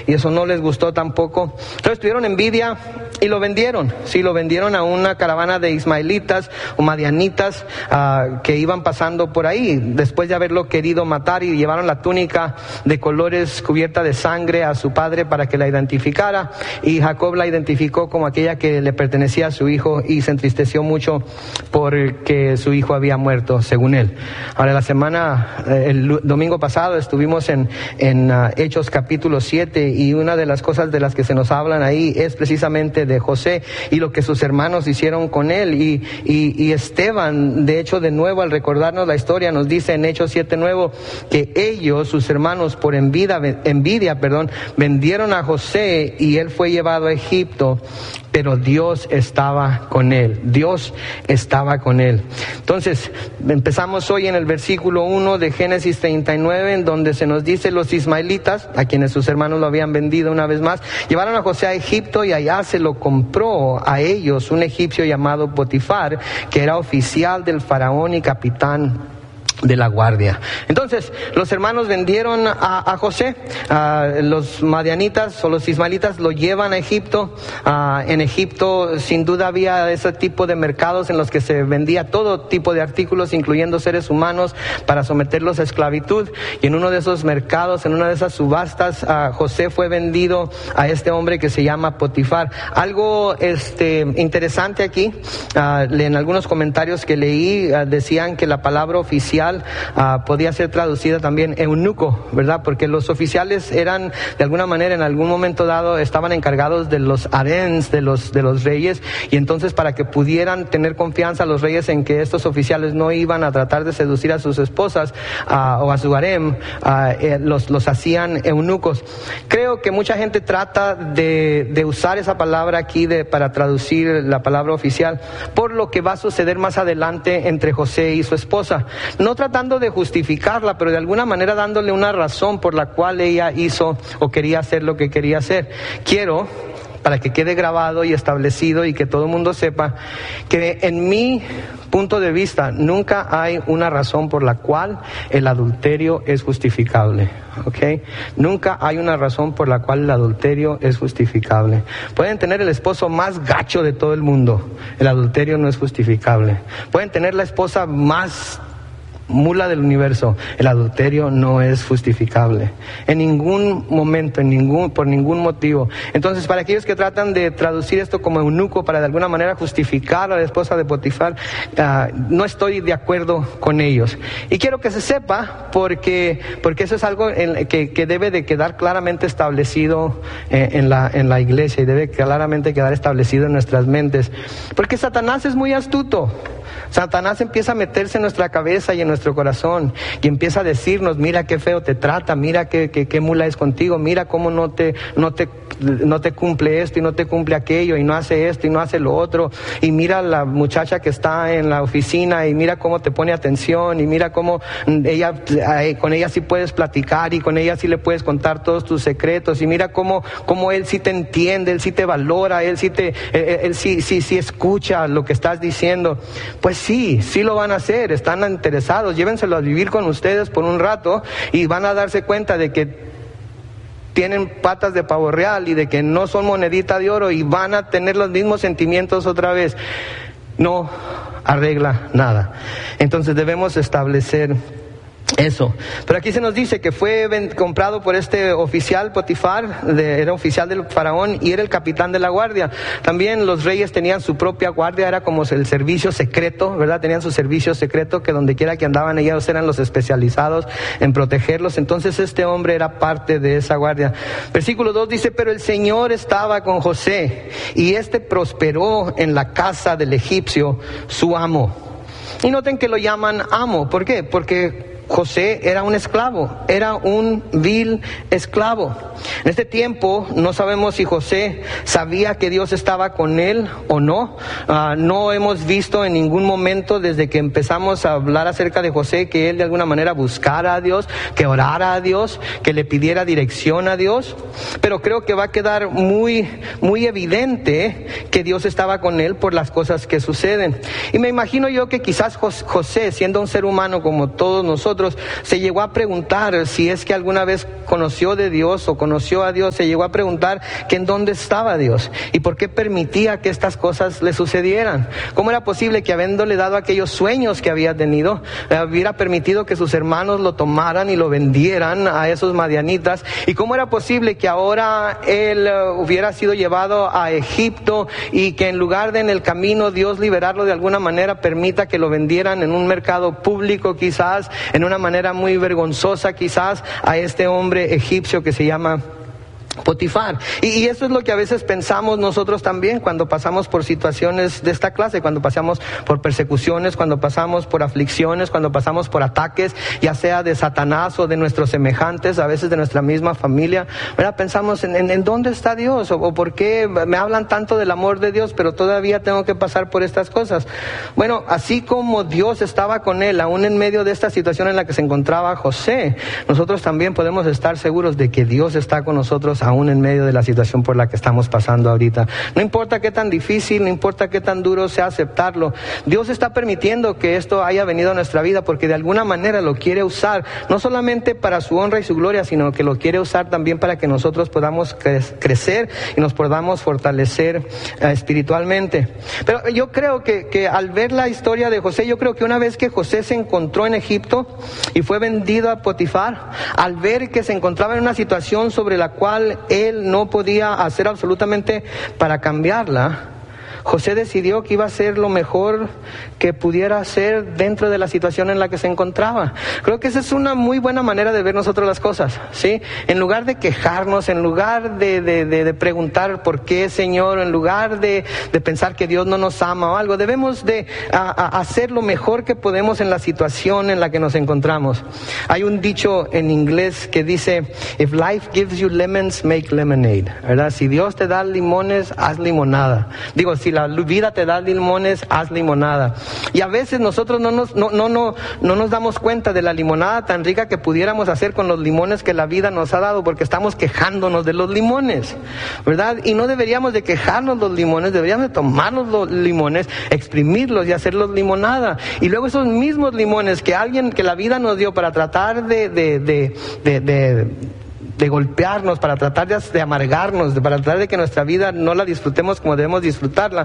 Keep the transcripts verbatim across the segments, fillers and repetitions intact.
y eso no les gustó tampoco. Entonces tuvieron envidia y lo vendieron. Sí, lo vendieron a una caravana de ismaelitas o madianitas uh, que iban pasando por ahí, después de haberlo querido matar, y llevaron la túnica de colores cubierta de sangre a su padre para que la identificara, y Jacob la identificó como aquella que le pertenecía a su hijo, y se entristeció mucho porque su hijo había muerto, según él. Ahora, la semana, el domingo pasado estuvimos en, en uh, Hechos capítulo siete, y una de las cosas de las que se nos hablan ahí es precisamente de José y lo que sus hermanos hicieron con él, y, y, y Esteban, de hecho, de nuevo, al recordarnos la historia, nos dice en Hechos siete nuevo que ellos, sus hermanos, por envidia, envidia, perdón, vendieron a José y él fue llevado a Egipto, pero Dios estaba con él. Dios estaba con él. Entonces, empezamos hoy en el versículo uno de Génesis treinta y nueve, en donde se nos dice: los ismaelitas, a quienes sus hermanos lo habían vendido una vez más, llevaron a José a Egipto, y allá se lo compró a ellos un egipcio llamado Potifar, que era oficial del faraón y capitán de la guardia. Entonces, los hermanos vendieron a, a José. Uh, los madianitas o los ismaelitas lo llevan a Egipto. Uh, en Egipto, sin duda, había ese tipo de mercados en los que se vendía todo tipo de artículos, incluyendo seres humanos, para someterlos a esclavitud. Y en uno de esos mercados, en una de esas subastas, uh, José fue vendido a este hombre que se llama Potifar. Algo este, interesante aquí, uh, en algunos comentarios que leí, uh, decían que la palabra oficial Uh, podía ser traducida también eunuco, ¿verdad? Porque los oficiales eran, de alguna manera, en algún momento dado, estaban encargados de los harems de los, de los reyes, y entonces, para que pudieran tener confianza los reyes en que estos oficiales no iban a tratar de seducir a sus esposas uh, o a su harem, uh, eh, los, los hacían eunucos. Creo que mucha gente trata de, de usar esa palabra aquí de, para traducir la palabra oficial, por lo que va a suceder más adelante entre José y su esposa. No tratando de justificarla, pero de alguna manera dándole una razón por la cual ella hizo o quería hacer lo que quería hacer. Quiero, para que quede grabado y establecido y que todo el mundo sepa, que en mi punto de vista nunca hay una razón por la cual el adulterio es justificable, ¿ok? Nunca hay una razón por la cual el adulterio es justificable. Pueden tener el esposo más gacho de todo el mundo, el adulterio no es justificable. Pueden tener la esposa más mula del universo, el adulterio no es justificable en ningún momento, en ningún, por ningún motivo. Entonces, para aquellos que tratan de traducir esto como eunuco para de alguna manera justificar a la esposa de Potifar, uh, no estoy de acuerdo con ellos, y quiero que se sepa porque, porque eso es algo en, que, que debe de quedar claramente establecido eh, en, la, en la iglesia, y debe claramente quedar establecido en nuestras mentes, porque Satanás es muy astuto. Satanás empieza a meterse en nuestra cabeza y en nuestro corazón, y empieza a decirnos: mira qué feo te trata, mira qué, qué, qué mula es contigo, mira cómo no te, no te, no te cumple esto y no te cumple aquello, y no hace esto y no hace lo otro, y mira la muchacha que está en la oficina, y mira cómo te pone atención, y mira cómo ella, con ella sí puedes platicar, y con ella sí le puedes contar todos tus secretos, y mira cómo, cómo él sí te entiende, él sí te valora, él sí te, él, él sí, sí, sí escucha lo que estás diciendo. Pues sí, sí lo van a hacer, están interesados, llévenselo a vivir con ustedes por un rato y van a darse cuenta de que tienen patas de pavo real y de que no son monedita de oro, y van a tener los mismos sentimientos otra vez. No arregla nada. Entonces debemos establecer eso. Pero aquí se nos dice que fue comprado por este oficial Potifar, de, era oficial del faraón y era el capitán de la guardia. También los reyes tenían su propia guardia, era como el servicio secreto, ¿verdad? Tenían su servicio secreto, que donde quiera que andaban ellos eran los especializados en protegerlos. Entonces este hombre era parte de esa guardia. Versículo dos dice: pero el Señor estaba con José, y este prosperó en la casa del egipcio, su amo. Y noten que lo llaman amo. ¿Por qué? Porque José era un esclavo, era un vil esclavo. En este tiempo no sabemos si José sabía que Dios estaba con él o no. Uh, no hemos visto en ningún momento desde que empezamos a hablar acerca de José que él de alguna manera buscara a Dios, que orara a Dios, que le pidiera dirección a Dios. Pero creo que va a quedar muy, muy evidente que Dios estaba con él por las cosas que suceden. Y me imagino yo que quizás José, siendo un ser humano como todos nosotros, nosotros, se llegó a preguntar si es que alguna vez conoció de Dios o conoció a Dios, se llegó a preguntar que en dónde estaba Dios y por qué permitía que estas cosas le sucedieran. ¿Cómo era posible que habiéndole dado aquellos sueños que había tenido, hubiera permitido que sus hermanos lo tomaran y lo vendieran a esos madianitas? ¿Y cómo era posible que ahora él uh, hubiera sido llevado a Egipto y que en lugar de en el camino Dios liberarlo de alguna manera permita que lo vendieran en un mercado público, quizás en una manera muy vergonzosa, quizás a este hombre egipcio que se llama Potifar? Y, y eso es lo que a veces pensamos nosotros también cuando pasamos por situaciones de esta clase, cuando pasamos por persecuciones, cuando pasamos por aflicciones, cuando pasamos por ataques, ya sea de Satanás o de nuestros semejantes, a veces de nuestra misma familia, ¿verdad? Pensamos en, en, en dónde está Dios, o, o por qué me hablan tanto del amor de Dios, pero todavía tengo que pasar por estas cosas. Bueno, así como Dios estaba con él, aún en medio de esta situación en la que se encontraba José, nosotros también podemos estar seguros de que Dios está con nosotros aún en medio de la situación por la que estamos pasando ahorita. No importa qué tan difícil, no importa qué tan duro sea aceptarlo, Dios está permitiendo que esto haya venido a nuestra vida porque de alguna manera lo quiere usar, no solamente para su honra y su gloria, sino que lo quiere usar también para que nosotros podamos cre- crecer y nos podamos fortalecer eh, espiritualmente. Pero yo creo que, que al ver la historia de José, yo creo que una vez que José se encontró en Egipto y fue vendido a Potifar, al ver que se encontraba en una situación sobre la cual él no podía hacer absolutamente para cambiarla, José decidió que iba a hacer lo mejor que pudiera hacer dentro de la situación en la que se encontraba. Creo que esa es una muy buena manera de ver nosotros las cosas, ¿sí? En lugar de quejarnos, en lugar de, de, de, de preguntar por qué, Señor, en lugar de, de pensar que Dios no nos ama o algo, debemos de a, a hacer lo mejor que podemos en la situación en la que nos encontramos. Hay un dicho en inglés que dice, if life gives you lemons, make lemonade, ¿verdad? Si Dios te da limones, haz limonada. Digo, si la vida te da limones, haz limonada. Y a veces nosotros no nos, no, no, no, no nos damos cuenta de la limonada tan rica que pudiéramos hacer con los limones que la vida nos ha dado, porque estamos quejándonos de los limones, ¿verdad? Y no deberíamos de quejarnos los limones, deberíamos de tomarnos los limones, exprimirlos y hacerlos limonada. Y luego esos mismos limones que alguien, que la vida nos dio para tratar de, de, de, de, de de golpearnos, para tratar de, de amargarnos, de, para tratar de que nuestra vida no la disfrutemos como debemos disfrutarla,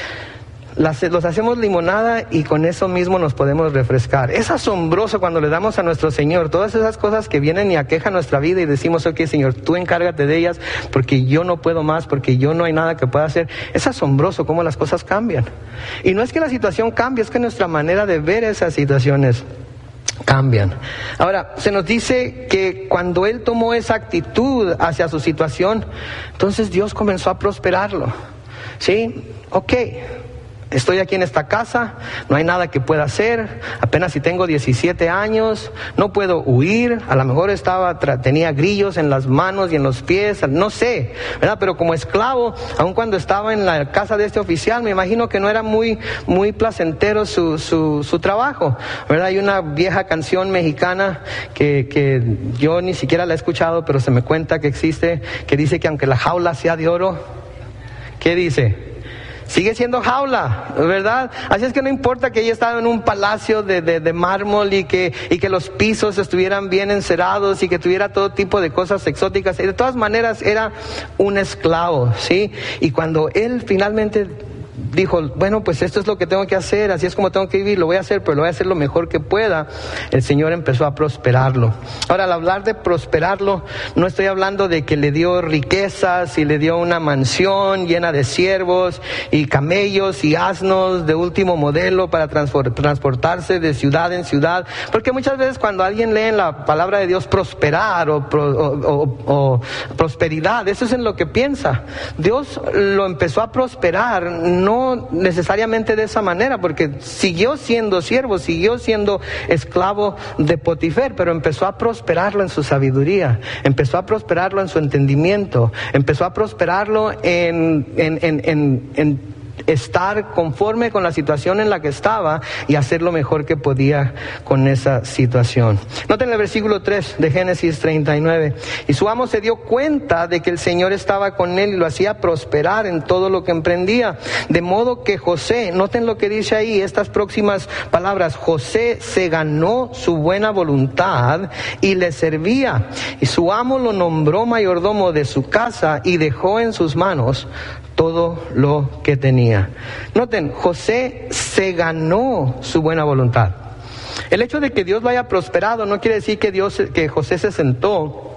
las, los hacemos limonada y con eso mismo nos podemos refrescar. Es asombroso cuando le damos a nuestro Señor todas esas cosas que vienen y aquejan nuestra vida y decimos, ok, Señor, tú encárgate de ellas porque yo no puedo más, porque yo no hay nada que pueda hacer. Es asombroso cómo las cosas cambian. Y no es que la situación cambie, es que nuestra manera de ver esas situaciones cambian. Ahora, se nos dice que cuando él tomó esa actitud hacia su situación, entonces Dios comenzó a prosperarlo. ¿Sí? Ok. Estoy aquí en esta casa, no hay nada que pueda hacer, apenas si tengo diecisiete años, no puedo huir, a lo mejor estaba, tra- tenía grillos en las manos y en los pies, no sé, ¿verdad? Pero como esclavo, aun cuando estaba en la casa de este oficial, me imagino que no era muy, muy placentero su, su, su trabajo, ¿verdad? Hay una vieja canción mexicana que, que yo ni siquiera la he escuchado, pero se me cuenta que existe, que dice que aunque la jaula sea de oro, ¿qué dice? Sigue siendo jaula, ¿verdad? Así es que no importa que ella estaba en un palacio de, de, de mármol y que, y que los pisos estuvieran bien encerados y que tuviera todo tipo de cosas exóticas. Y de todas maneras era un esclavo, ¿sí? Y cuando él finalmente dijo, bueno, pues esto es lo que tengo que hacer, así es como tengo que vivir, lo voy a hacer, pero lo voy a hacer lo mejor que pueda, el Señor empezó a prosperarlo. Ahora, al hablar de prosperarlo, no estoy hablando de que le dio riquezas y le dio una mansión llena de siervos y camellos y asnos de último modelo para transportarse de ciudad en ciudad, porque muchas veces cuando alguien lee en la palabra de Dios prosperar o, o, o, o prosperidad, eso es en lo que piensa. Dios lo empezó a prosperar, no necesariamente de esa manera, porque siguió siendo siervo, siguió siendo esclavo de Potifar, pero empezó a prosperarlo en su sabiduría, empezó a prosperarlo en su entendimiento, empezó a prosperarlo en, en, en, en, en estar conforme con la situación en la que estaba y hacer lo mejor que podía con esa situación. Noten el versículo tres de Génesis treinta y nueve. Y su amo se dio cuenta de que el Señor estaba con él y lo hacía prosperar en todo lo que emprendía. De modo que José, noten lo que dice ahí, estas próximas palabras, José se ganó su buena voluntad y le servía. Y su amo lo nombró mayordomo de su casa y dejó en sus manos todo lo que tenía. Noten, José se ganó su buena voluntad. El hecho de que Dios lo haya prosperado no quiere decir que Dios, que José se sentó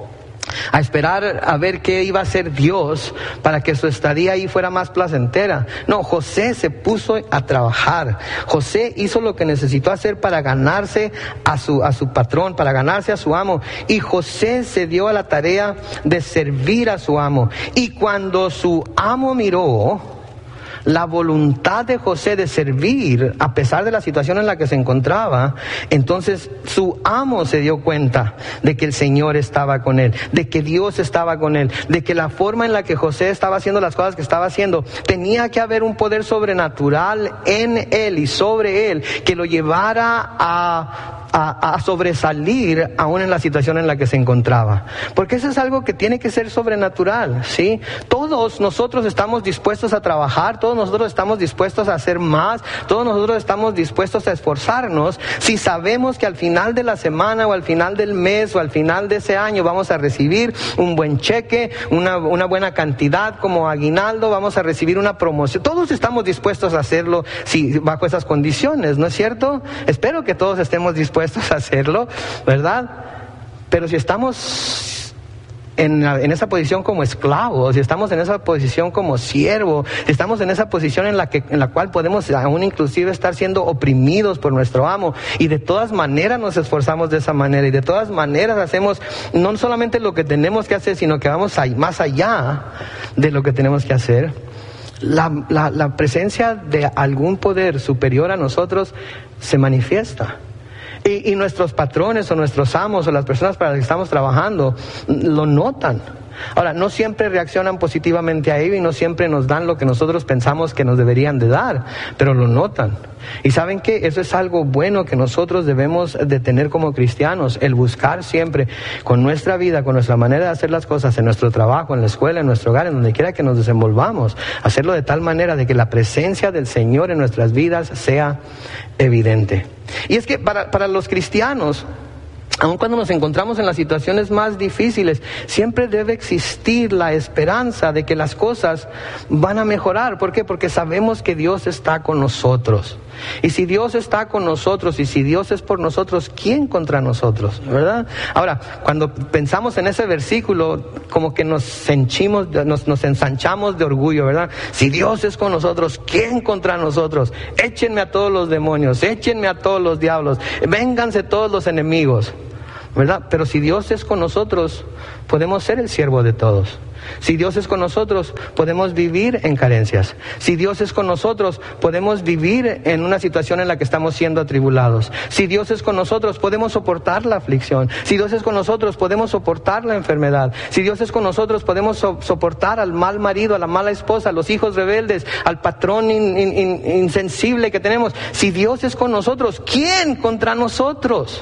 a esperar a ver qué iba a hacer Dios para que su estadía ahí fuera más placentera. No, José se puso a trabajar. José hizo lo que necesitó hacer para ganarse a su, a su patrón, para ganarse a su amo. Y José se dio a la tarea de servir a su amo. Y cuando su amo miró la voluntad de José de servir, a pesar de la situación en la que se encontraba, entonces su amo se dio cuenta de que el Señor estaba con él, de que Dios estaba con él, de que la forma en la que José estaba haciendo las cosas que estaba haciendo, tenía que haber un poder sobrenatural en él y sobre él que lo llevara a A, a sobresalir aún en la situación en la que se encontraba. Porque eso es algo que tiene que ser sobrenatural, ¿sí? Todos nosotros estamos dispuestos a trabajar, todos nosotros estamos dispuestos a hacer más, todos nosotros estamos dispuestos a esforzarnos si sabemos que al final de la semana o al final del mes o al final de ese año vamos a recibir un buen cheque, una, una buena cantidad como aguinaldo, vamos a recibir una promoción. Todos estamos dispuestos a hacerlo si, bajo esas condiciones, ¿no es cierto? Espero que todos estemos dispuestos a hacerlo, ¿verdad? Pero si estamos en, en esa posición como esclavos, si estamos en esa posición como siervo, si estamos en esa posición en la que en la cual podemos aún inclusive estar siendo oprimidos por nuestro amo, y de todas maneras nos esforzamos de esa manera, y de todas maneras hacemos no solamente lo que tenemos que hacer, sino que vamos a, más allá de lo que tenemos que hacer, la, la, la presencia de algún poder superior a nosotros se manifiesta. Y, y nuestros patrones o nuestros amos o las personas para las que estamos trabajando lo notan. Ahora, no siempre reaccionan positivamente a ello y no siempre nos dan lo que nosotros pensamos que nos deberían de dar, pero lo notan. Y ¿saben qué? Eso es algo bueno que nosotros debemos de tener como cristianos, el buscar siempre con nuestra vida, con nuestra manera de hacer las cosas, en nuestro trabajo, en la escuela, en nuestro hogar, en donde quiera que nos desenvolvamos, hacerlo de tal manera de que la presencia del Señor en nuestras vidas sea evidente. Y es que para, para los cristianos, aun cuando nos encontramos en las situaciones más difíciles, siempre debe existir la esperanza de que las cosas van a mejorar. ¿Por qué? Porque sabemos que Dios está con nosotros. Y si Dios está con nosotros y si Dios es por nosotros, ¿quién contra nosotros? ¿Verdad? Ahora, cuando pensamos en ese versículo, como que nos henchimos, nos, nos ensanchamos de orgullo, ¿verdad? Si Dios es con nosotros, ¿quién contra nosotros? Échenme a todos los demonios, échenme a todos los diablos, vénganse todos los enemigos, ¿verdad? Pero si Dios es con nosotros, podemos ser el siervo de todos. Si Dios es con nosotros, podemos vivir en carencias. Si Dios es con nosotros, podemos vivir en una situación en la que estamos siendo atribulados. Si Dios es con nosotros, podemos soportar la aflicción. Si Dios es con nosotros, podemos soportar la enfermedad. Si Dios es con nosotros, podemos so- soportar al mal marido, a la mala esposa, a los hijos rebeldes, al patrón in, in, in, insensible que tenemos. Si Dios es con nosotros, ¿quién contra nosotros?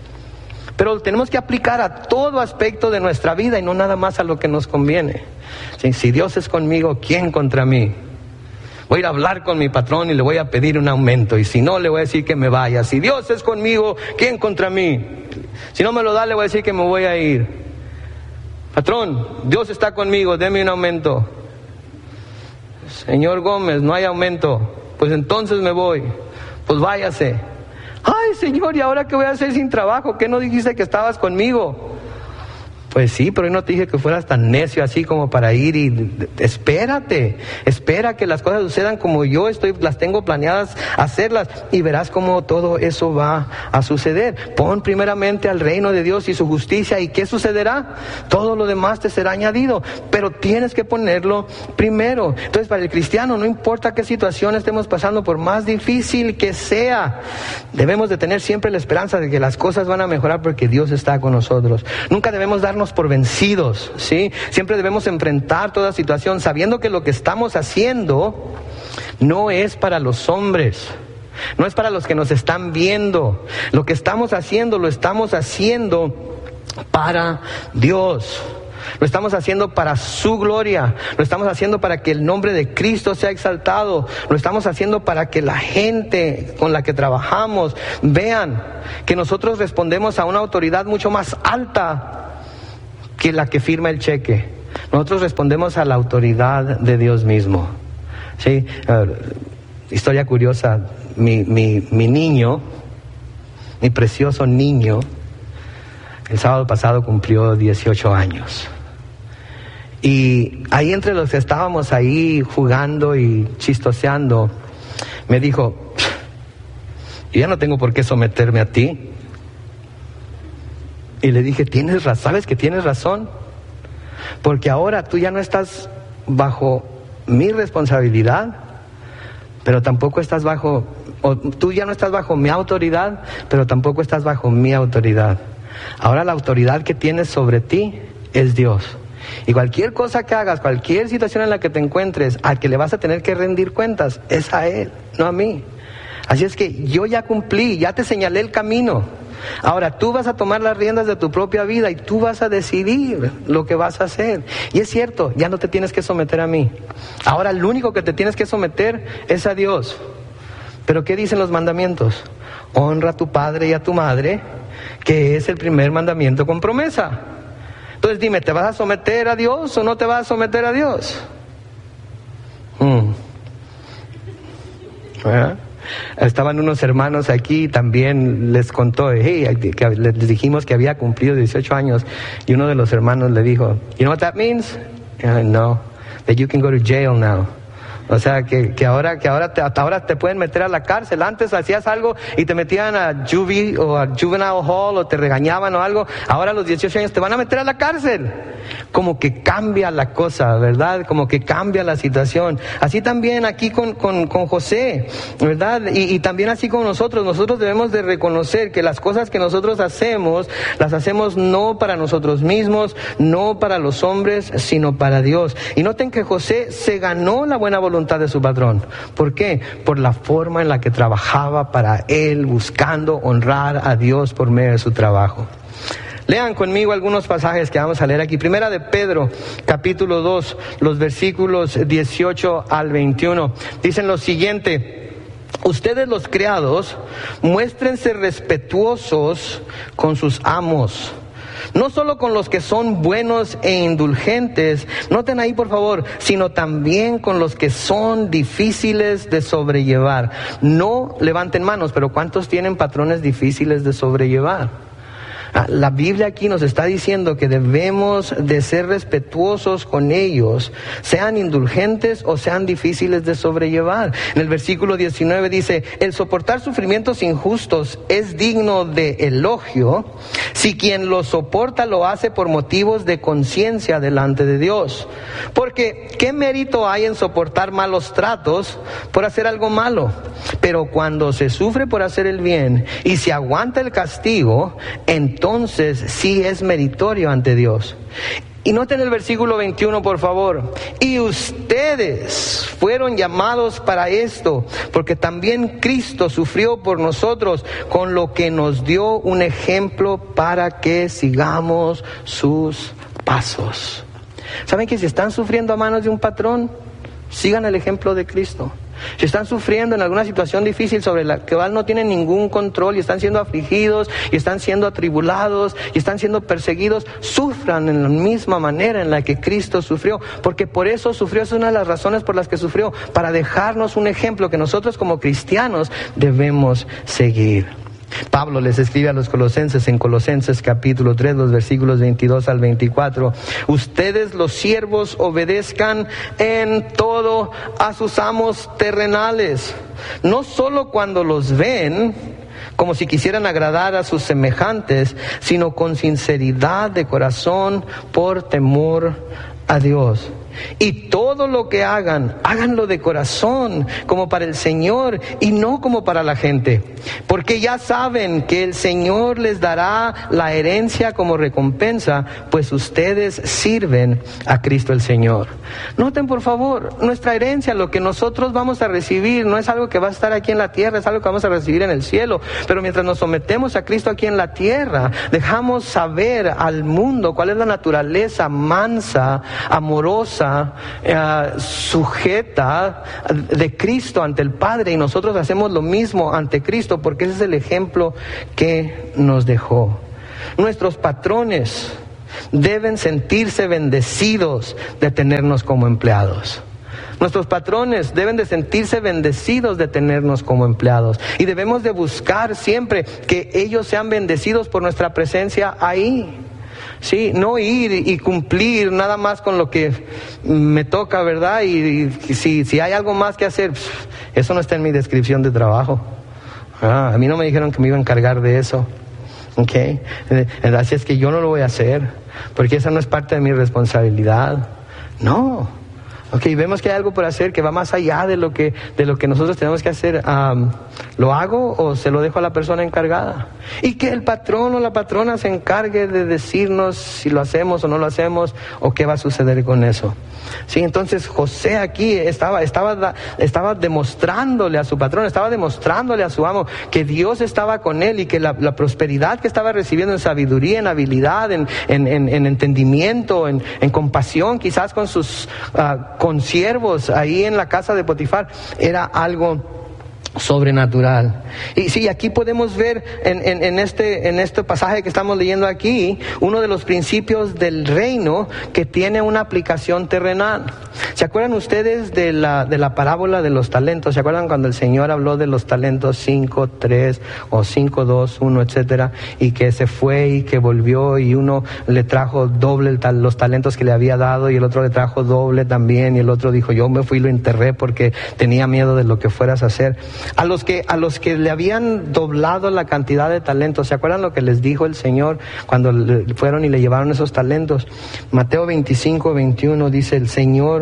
Pero tenemos que aplicar a todo aspecto de nuestra vida y no nada más a lo que nos conviene. Si, si Dios es conmigo, ¿quién contra mí? Voy a ir a hablar con mi patrón y le voy a pedir un aumento. Y si no, le voy a decir que me vaya. Si Dios es conmigo, ¿quién contra mí? Si no me lo da, le voy a decir que me voy a ir. Patrón, Dios está conmigo, deme un aumento. Señor Gómez, no hay aumento. Pues entonces me voy. Pues váyase. Ay, Señor, ¿y ahora qué voy a hacer sin trabajo? ¿Qué no dijiste que estabas conmigo? Pues sí, pero yo no te dije que fueras tan necio así como para ir y espérate, espera que las cosas sucedan como yo estoy, las tengo planeadas hacerlas, y verás cómo todo eso va a suceder. Pon primeramente al reino de Dios y su justicia, ¿y qué sucederá? Todo lo demás te será añadido, pero tienes que ponerlo primero. Entonces, para el cristiano, no importa qué situación estemos pasando, por más difícil que sea, debemos de tener siempre la esperanza de que las cosas van a mejorar porque Dios está con nosotros. Nunca debemos darnos por vencidos, ¿sí? Siempre debemos enfrentar toda situación sabiendo que lo que estamos haciendo no es para los hombres, no es para los que nos están viendo. Lo que estamos haciendo, lo estamos haciendo para Dios. Lo estamos haciendo para su gloria. Lo estamos haciendo para que el nombre de Cristo sea exaltado. Lo estamos haciendo para que la gente con la que trabajamos vean que nosotros respondemos a una autoridad mucho más alta que la que firma el cheque. Nosotros respondemos a la autoridad de Dios mismo. Sí, uh, historia curiosa. Mi, mi, mi niño, mi precioso niño, el sábado pasado cumplió dieciocho años. Y ahí entre los que estábamos ahí jugando y chistoseando, me dijo, yo ya no tengo por qué someterme a ti. Y le dije, tienes razón, ¿sabes que tienes razón? Porque ahora tú ya no estás bajo mi responsabilidad, pero tampoco estás bajo, o tú ya no estás bajo mi autoridad, pero tampoco estás bajo mi autoridad. Ahora la autoridad que tienes sobre ti es Dios. Y cualquier cosa que hagas, cualquier situación en la que te encuentres, al que le vas a tener que rendir cuentas, es a Él, no a mí. Así es que yo ya cumplí, ya te señalé el camino. Ahora tú vas a tomar las riendas de tu propia vida y tú vas a decidir lo que vas a hacer. Y es cierto, ya no te tienes que someter a mí. Ahora el único que te tienes que someter es a Dios. Pero ¿qué dicen los mandamientos? Honra a tu padre y a tu madre, que es el primer mandamiento con promesa. Entonces dime, ¿te vas a someter a Dios o no te vas a someter a Dios? Hmm. ¿Verdad? Estaban unos hermanos aquí, también les contó, hey, que les dijimos que había cumplido dieciocho años, y uno de los hermanos le dijo, you know what that means? Uh, no, that you can go to jail now. O sea, que, que ahora, que ahora te, hasta ahora te pueden meter a la cárcel. Antes hacías algo y te metían a juvie o a juvenile hall o te regañaban o algo. Ahora a los dieciocho años te van a meter a la cárcel. Como que cambia la cosa, ¿verdad? Como que cambia la situación. Así también aquí con, con, con José, ¿verdad? Y, y también así con nosotros. Nosotros debemos de reconocer que las cosas que nosotros hacemos, las hacemos no para nosotros mismos, no para los hombres, sino para Dios. Y noten que José se ganó la buena voluntad de su patrón. ¿Por qué? Por la forma en la que trabajaba para él, buscando honrar a Dios por medio de su trabajo. Lean conmigo algunos pasajes que vamos a leer aquí. Primera de Pedro, capítulo dos, los versículos dieciocho al veintiuno. Dicen lo siguiente: ustedes los criados, muéstrense respetuosos con sus amos, no solo con los que son buenos e indulgentes, noten ahí por favor, sino también con los que son difíciles de sobrellevar. No levanten manos, pero ¿cuántos tienen patrones difíciles de sobrellevar? La Biblia aquí nos está diciendo que debemos de ser respetuosos con ellos, sean indulgentes o sean difíciles de sobrellevar. En el versículo diecinueve dice, el soportar sufrimientos injustos es digno de elogio si quien lo soporta lo hace por motivos de conciencia delante de Dios. Porque ¿qué mérito hay en soportar malos tratos por hacer algo malo? Pero cuando se sufre por hacer el bien y se aguanta el castigo, entonces Entonces sí es meritorio ante Dios. Y noten el versículo veintiuno, por favor. Y ustedes fueron llamados para esto, porque también Cristo sufrió por nosotros, con lo que nos dio un ejemplo para que sigamos sus pasos. ¿Saben que si están sufriendo a manos de un patrón, sigan el ejemplo de Cristo? Si están sufriendo en alguna situación difícil sobre la que no tienen ningún control y están siendo afligidos y están siendo atribulados y están siendo perseguidos, sufran en la misma manera en la que Cristo sufrió, porque por eso sufrió. Es una de las razones por las que sufrió, para dejarnos un ejemplo que nosotros como cristianos debemos seguir. Pablo les escribe a los colosenses en Colosenses capítulo tres, los versículos veintidós al veinticuatro. Ustedes los siervos obedezcan en todo a sus amos terrenales, no solo cuando los ven como si quisieran agradar a sus semejantes, sino con sinceridad de corazón por temor a Dios. Y todo lo que hagan, háganlo de corazón, como para el Señor y no como para la gente. Porque ya saben que el Señor les dará la herencia como recompensa, pues ustedes sirven a Cristo el Señor. Noten por favor, nuestra herencia, lo que nosotros vamos a recibir, no es algo que va a estar aquí en la tierra, es algo que vamos a recibir en el cielo. Pero mientras nos sometemos a Cristo aquí en la tierra, dejamos saber al mundo cuál es la naturaleza mansa, amorosa, eh, sujeta de Cristo ante el Padre, y nosotros hacemos lo mismo ante Cristo, porque ese es el ejemplo que nos dejó. Nuestros patrones deben sentirse bendecidos de tenernos como empleados. Nuestros patrones deben de sentirse bendecidos de tenernos como empleados, y debemos de buscar siempre que ellos sean bendecidos por nuestra presencia ahí. Sí, no ir y cumplir nada más con lo que me toca, ¿verdad? Y, y si, si hay algo más que hacer, eso no está en mi descripción de trabajo. Ah, a mí no me dijeron que me iba a encargar de eso. Okay. Así es que yo no lo voy a hacer, porque esa no es parte de mi responsabilidad. No. Ok, vemos que hay algo por hacer que va más allá de lo que, de lo que nosotros tenemos que hacer. Um, ¿Lo hago o se lo dejo a la persona encargada? Y que el patrón o la patrona se encargue de decirnos si lo hacemos o no lo hacemos, o qué va a suceder con eso. Sí, entonces José aquí estaba, estaba, estaba demostrándole a su patrón, estaba demostrándole a su amo que Dios estaba con él, y que la, la prosperidad que estaba recibiendo en sabiduría, en habilidad, en, en, en, en entendimiento, en, en compasión, quizás con sus uh, consiervos ahí en la casa de Potifar, era algo sobrenatural. Y sí, aquí podemos ver en, en, en, este, en este pasaje que estamos leyendo aquí, uno de los principios del reino que tiene una aplicación terrenal. ¿Se acuerdan ustedes de la, de la parábola de los talentos? ¿Se acuerdan cuando el Señor habló de los talentos cinco, tres o cinco, dos, uno, etcétera? Y que se fue y que volvió, y uno le trajo doble el tal, los talentos que le había dado, y el otro le trajo doble también, y el otro dijo, yo me fui y lo enterré porque tenía miedo de lo que fueras a hacer. A los que, a los que le habían doblado la cantidad de talentos, ¿se acuerdan lo que les dijo el Señor cuando le fueron y le llevaron esos talentos? Mateo veinticinco, veintiuno dice, el Señor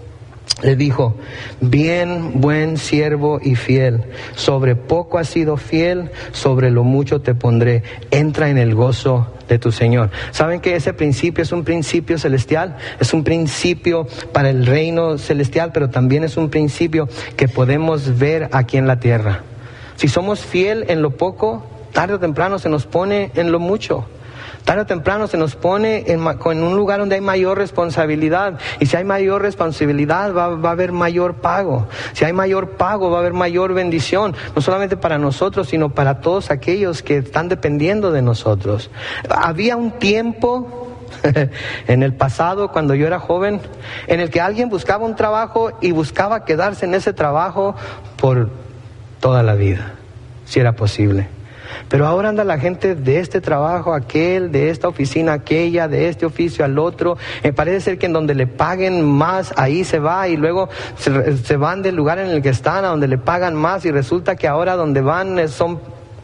le dijo, bien, buen siervo y fiel, sobre poco has sido fiel, sobre lo mucho te pondré, entra en el gozo de tu Señor. ¿Saben que ese principio es un principio celestial? Es un principio para el reino celestial, pero también es un principio que podemos ver aquí en la tierra. Si somos fiel en lo poco, tarde o temprano se nos pone en lo mucho. Tarde o temprano se nos pone en, en un lugar donde hay mayor responsabilidad. Y si hay mayor responsabilidad, va, va a haber mayor pago. Si hay mayor pago, va a haber mayor bendición. No solamente para nosotros, sino para todos aquellos que están dependiendo de nosotros. Había un tiempo en el pasado, cuando yo era joven, en el que alguien buscaba un trabajo y buscaba quedarse en ese trabajo por toda la vida, si era posible. Pero ahora anda la gente de este trabajo a aquel, de esta oficina a aquella, de este oficio al otro. Me parece ser que en donde le paguen más, ahí se va, y luego se, se van del lugar en el que están a donde le pagan más, y resulta que ahora donde van son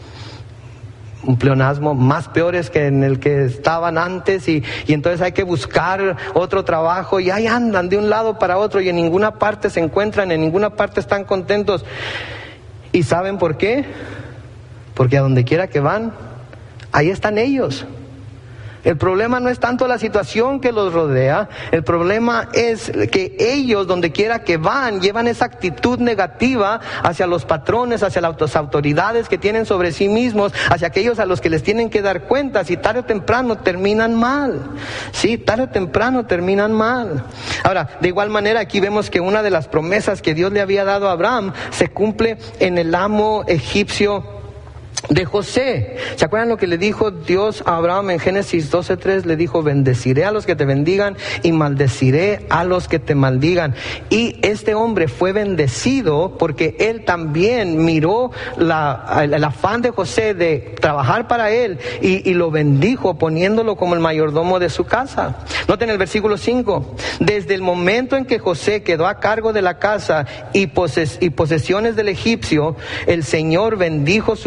un pleonasmo más peores que en el que estaban antes, y, y entonces hay que buscar otro trabajo, y ahí andan de un lado para otro, y en ninguna parte se encuentran, en ninguna parte están contentos. ¿Y saben por qué? Porque a donde quiera que van, ahí están ellos. El problema no es tanto la situación que los rodea, el problema es que ellos, donde quiera que van, llevan esa actitud negativa hacia los patrones, hacia las autoridades que tienen sobre sí mismos, hacia aquellos a los que les tienen que dar cuentas, y tarde o temprano terminan mal. Sí, tarde o temprano terminan mal. Ahora, de igual manera, aquí vemos que una de las promesas que Dios le había dado a Abraham se cumple en el amo egipcio de José. ¿Se acuerdan lo que le dijo Dios a Abraham en Génesis doce tres? Le dijo, bendeciré a los que te bendigan y maldeciré a los que te maldigan. Y este hombre fue bendecido porque él también miró la, el, el afán de José de trabajar para él, y, y lo bendijo poniéndolo como el mayordomo de su casa. Noten el versículo cinco. Desde el momento en que José quedó a cargo de la casa y, poses, y posesiones del egipcio, el Señor bendijo su casa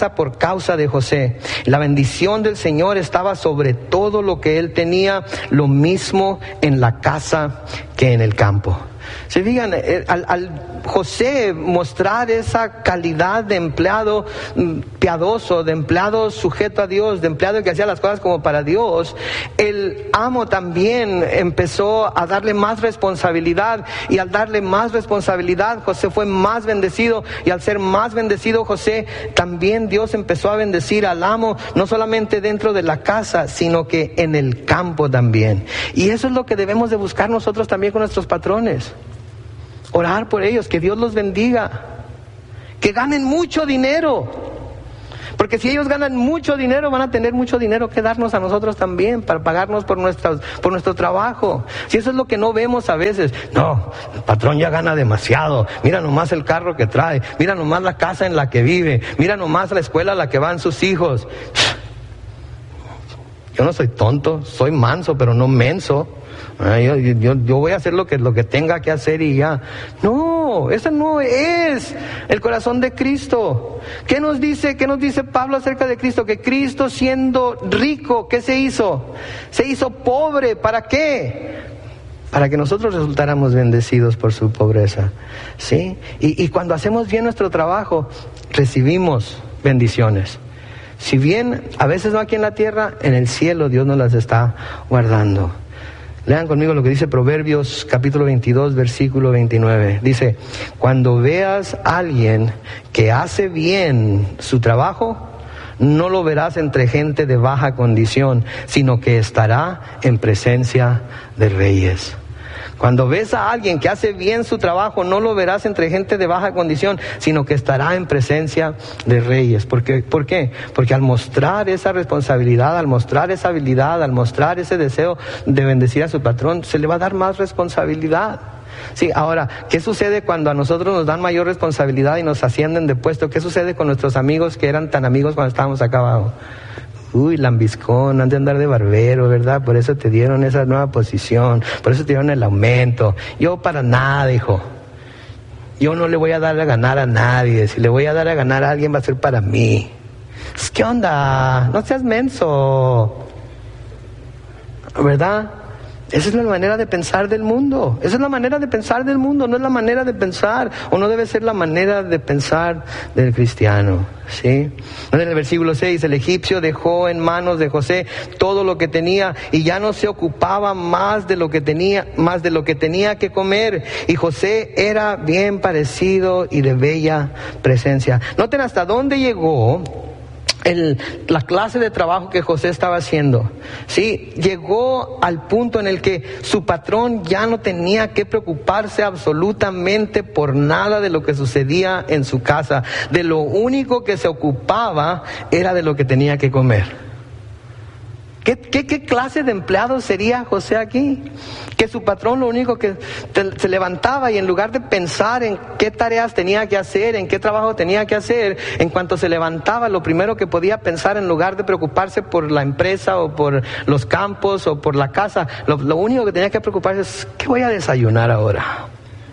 casa por causa de José. La bendición del Señor estaba sobre todo lo que él tenía, lo mismo en la casa que en el campo. Se fijan, al, al José mostrar esa calidad de empleado piadoso, de empleado sujeto a Dios, de empleado que hacía las cosas como para Dios, el amo también empezó a darle más responsabilidad, y al darle más responsabilidad José fue más bendecido, y al ser más bendecido José, también Dios empezó a bendecir al amo, no solamente dentro de la casa, sino que en el campo también. Y eso es lo que debemos de buscar nosotros también con nuestros patrones. Orar por ellos, que Dios los bendiga, que ganen mucho dinero, porque si ellos ganan mucho dinero, van a tener mucho dinero que darnos a nosotros también, para pagarnos por nuestro, por nuestro trabajo. Si eso es lo que no vemos a veces, no, el patrón ya gana demasiado, mira nomás el carro que trae, mira nomás la casa en la que vive, mira nomás la escuela a la que van sus hijos. Yo no soy tonto, soy manso, pero no menso. Yo, yo, yo voy a hacer lo que, lo que tenga que hacer y ya. No, ese no es el corazón de Cristo. ¿Qué nos dice, qué nos dice Pablo acerca de Cristo? Que Cristo, siendo rico, ¿qué se hizo? Se hizo pobre. ¿Para qué? Para que nosotros resultáramos bendecidos por su pobreza, ¿sí? Y, y cuando hacemos bien nuestro trabajo, recibimos bendiciones. Si bien a veces no aquí en la tierra, en el cielo Dios nos las está guardando. Lean conmigo lo que dice Proverbios capítulo veintidós, versículo veintinueve. Dice, cuando veas a alguien que hace bien su trabajo, no lo verás entre gente de baja condición, sino que estará en presencia de reyes. Cuando ves a alguien que hace bien su trabajo, no lo verás entre gente de baja condición, sino que estará en presencia de reyes. ¿Por qué? ¿Por qué? Porque al mostrar esa responsabilidad, al mostrar esa habilidad, al mostrar ese deseo de bendecir a su patrón, se le va a dar más responsabilidad. Sí, ahora, ¿qué sucede cuando a nosotros nos dan mayor responsabilidad y nos ascienden de puesto? ¿Qué sucede con nuestros amigos que eran tan amigos cuando estábamos acá abajo? Uy, lambiscón, han de andar de barbero, ¿verdad? Por eso te dieron esa nueva posición, por eso te dieron el aumento. Yo para nada, hijo. Yo no le voy a dar a ganar a nadie. Si le voy a dar a ganar a alguien, va a ser para mí. ¿Qué onda? No seas menso, ¿verdad? Esa es la manera de pensar del mundo. Esa es la manera de pensar del mundo. No es la manera de pensar, o no debe ser la manera de pensar del cristiano, ¿sí? En el versículo seis, el egipcio dejó en manos de José todo lo que tenía, y ya no se ocupaba más de lo que tenía, más de lo que tenía que comer. Y José era bien parecido y de bella presencia. Noten hasta dónde llegó El, la clase de trabajo que José estaba haciendo, ¿sí? Llegó al punto en el que su patrón ya no tenía que preocuparse absolutamente por nada de lo que sucedía en su casa. De lo único que se ocupaba era de lo que tenía que comer. ¿Qué, qué, qué clase de empleado sería José aquí? Que su patrón lo único que te, se levantaba, y en lugar de pensar en qué tareas tenía que hacer, en qué trabajo tenía que hacer, en cuanto se levantaba, lo primero que podía pensar, en lugar de preocuparse por la empresa o por los campos o por la casa, lo, lo único que tenía que preocuparse es: ¿qué voy a desayunar ahora?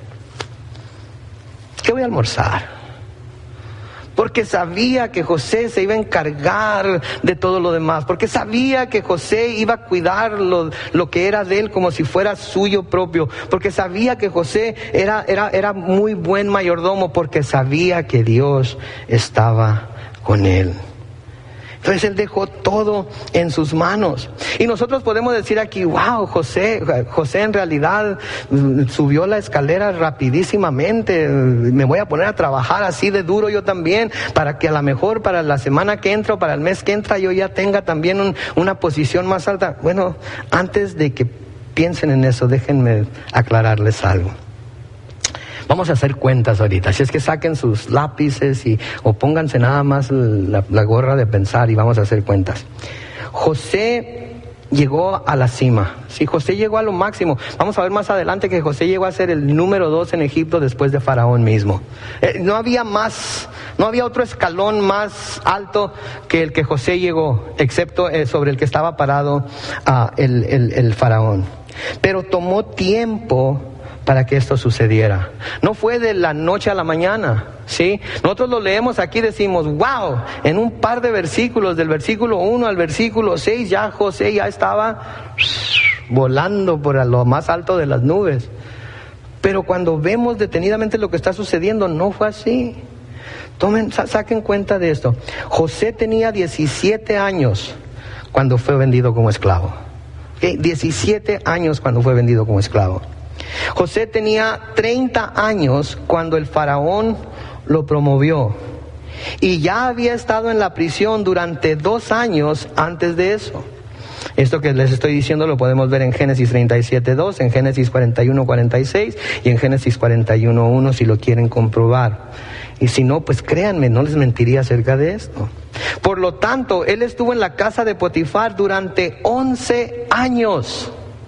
¿Qué voy a almorzar? Porque sabía que José se iba a encargar de todo lo demás, porque sabía que José iba a cuidar lo, lo que era de él como si fuera suyo propio, porque sabía que José era, era, era muy buen mayordomo, porque sabía que Dios estaba con él. Entonces él dejó todo en sus manos. Y nosotros podemos decir aquí: wow, José, José en realidad subió la escalera rapidísimamente. Me voy a poner a trabajar así de duro yo también, para que a lo mejor para la semana que entra o para el mes que entra yo ya tenga también un, una posición más alta. Bueno, antes de que piensen en eso, déjenme aclararles algo. Vamos a hacer cuentas ahorita, así es que saquen sus lápices y, o pónganse nada más la, la gorra de pensar, y vamos a hacer cuentas. José llegó a la cima, sí, José llegó a lo máximo. Vamos a ver más adelante que José llegó a ser el número dos en Egipto después de Faraón mismo. Eh, no había más, no había otro escalón más alto que el que José llegó, excepto eh, sobre el que estaba parado uh, el, el, el Faraón. Pero tomó tiempo para que esto sucediera. No fue de la noche a la mañana, ¿sí? Nosotros lo leemos aquí y decimos, wow, en un par de versículos, del versículo uno al versículo seis, ya José ya estaba volando por lo más alto de las nubes. Pero cuando vemos detenidamente lo que está sucediendo, no fue así. Tomen, saquen cuenta de esto. José tenía diecisiete años cuando fue vendido como esclavo. ¿Okay? diecisiete años cuando fue vendido como esclavo. José tenía treinta años cuando el faraón lo promovió. Y ya había estado en la prisión durante dos años antes de eso. Esto que les estoy diciendo lo podemos ver en Génesis treinta y siete dos, en Génesis cuarenta y uno cuarenta y seis y en Génesis cuarenta y uno uno si lo quieren comprobar. Y si no, pues créanme, no les mentiría acerca de esto. Por lo tanto, él estuvo en la casa de Potifar durante once años.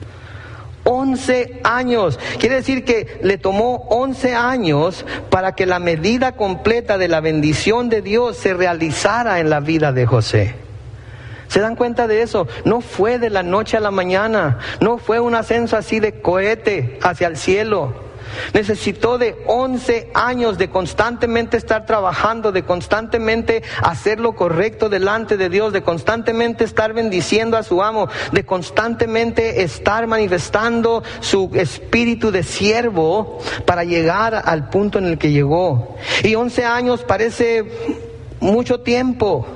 once años. Quiere decir que le tomó once años para que la medida completa de la bendición de Dios se realizara en la vida de José. ¿Se dan cuenta de eso? No fue de la noche a la mañana. No fue un ascenso así de cohete hacia el cielo. Necesitó de once años de constantemente estar trabajando, de constantemente hacer lo correcto delante de Dios, de constantemente estar bendiciendo a su amo, de constantemente estar manifestando su espíritu de siervo para llegar al punto en el que llegó. Y once años parece mucho tiempo.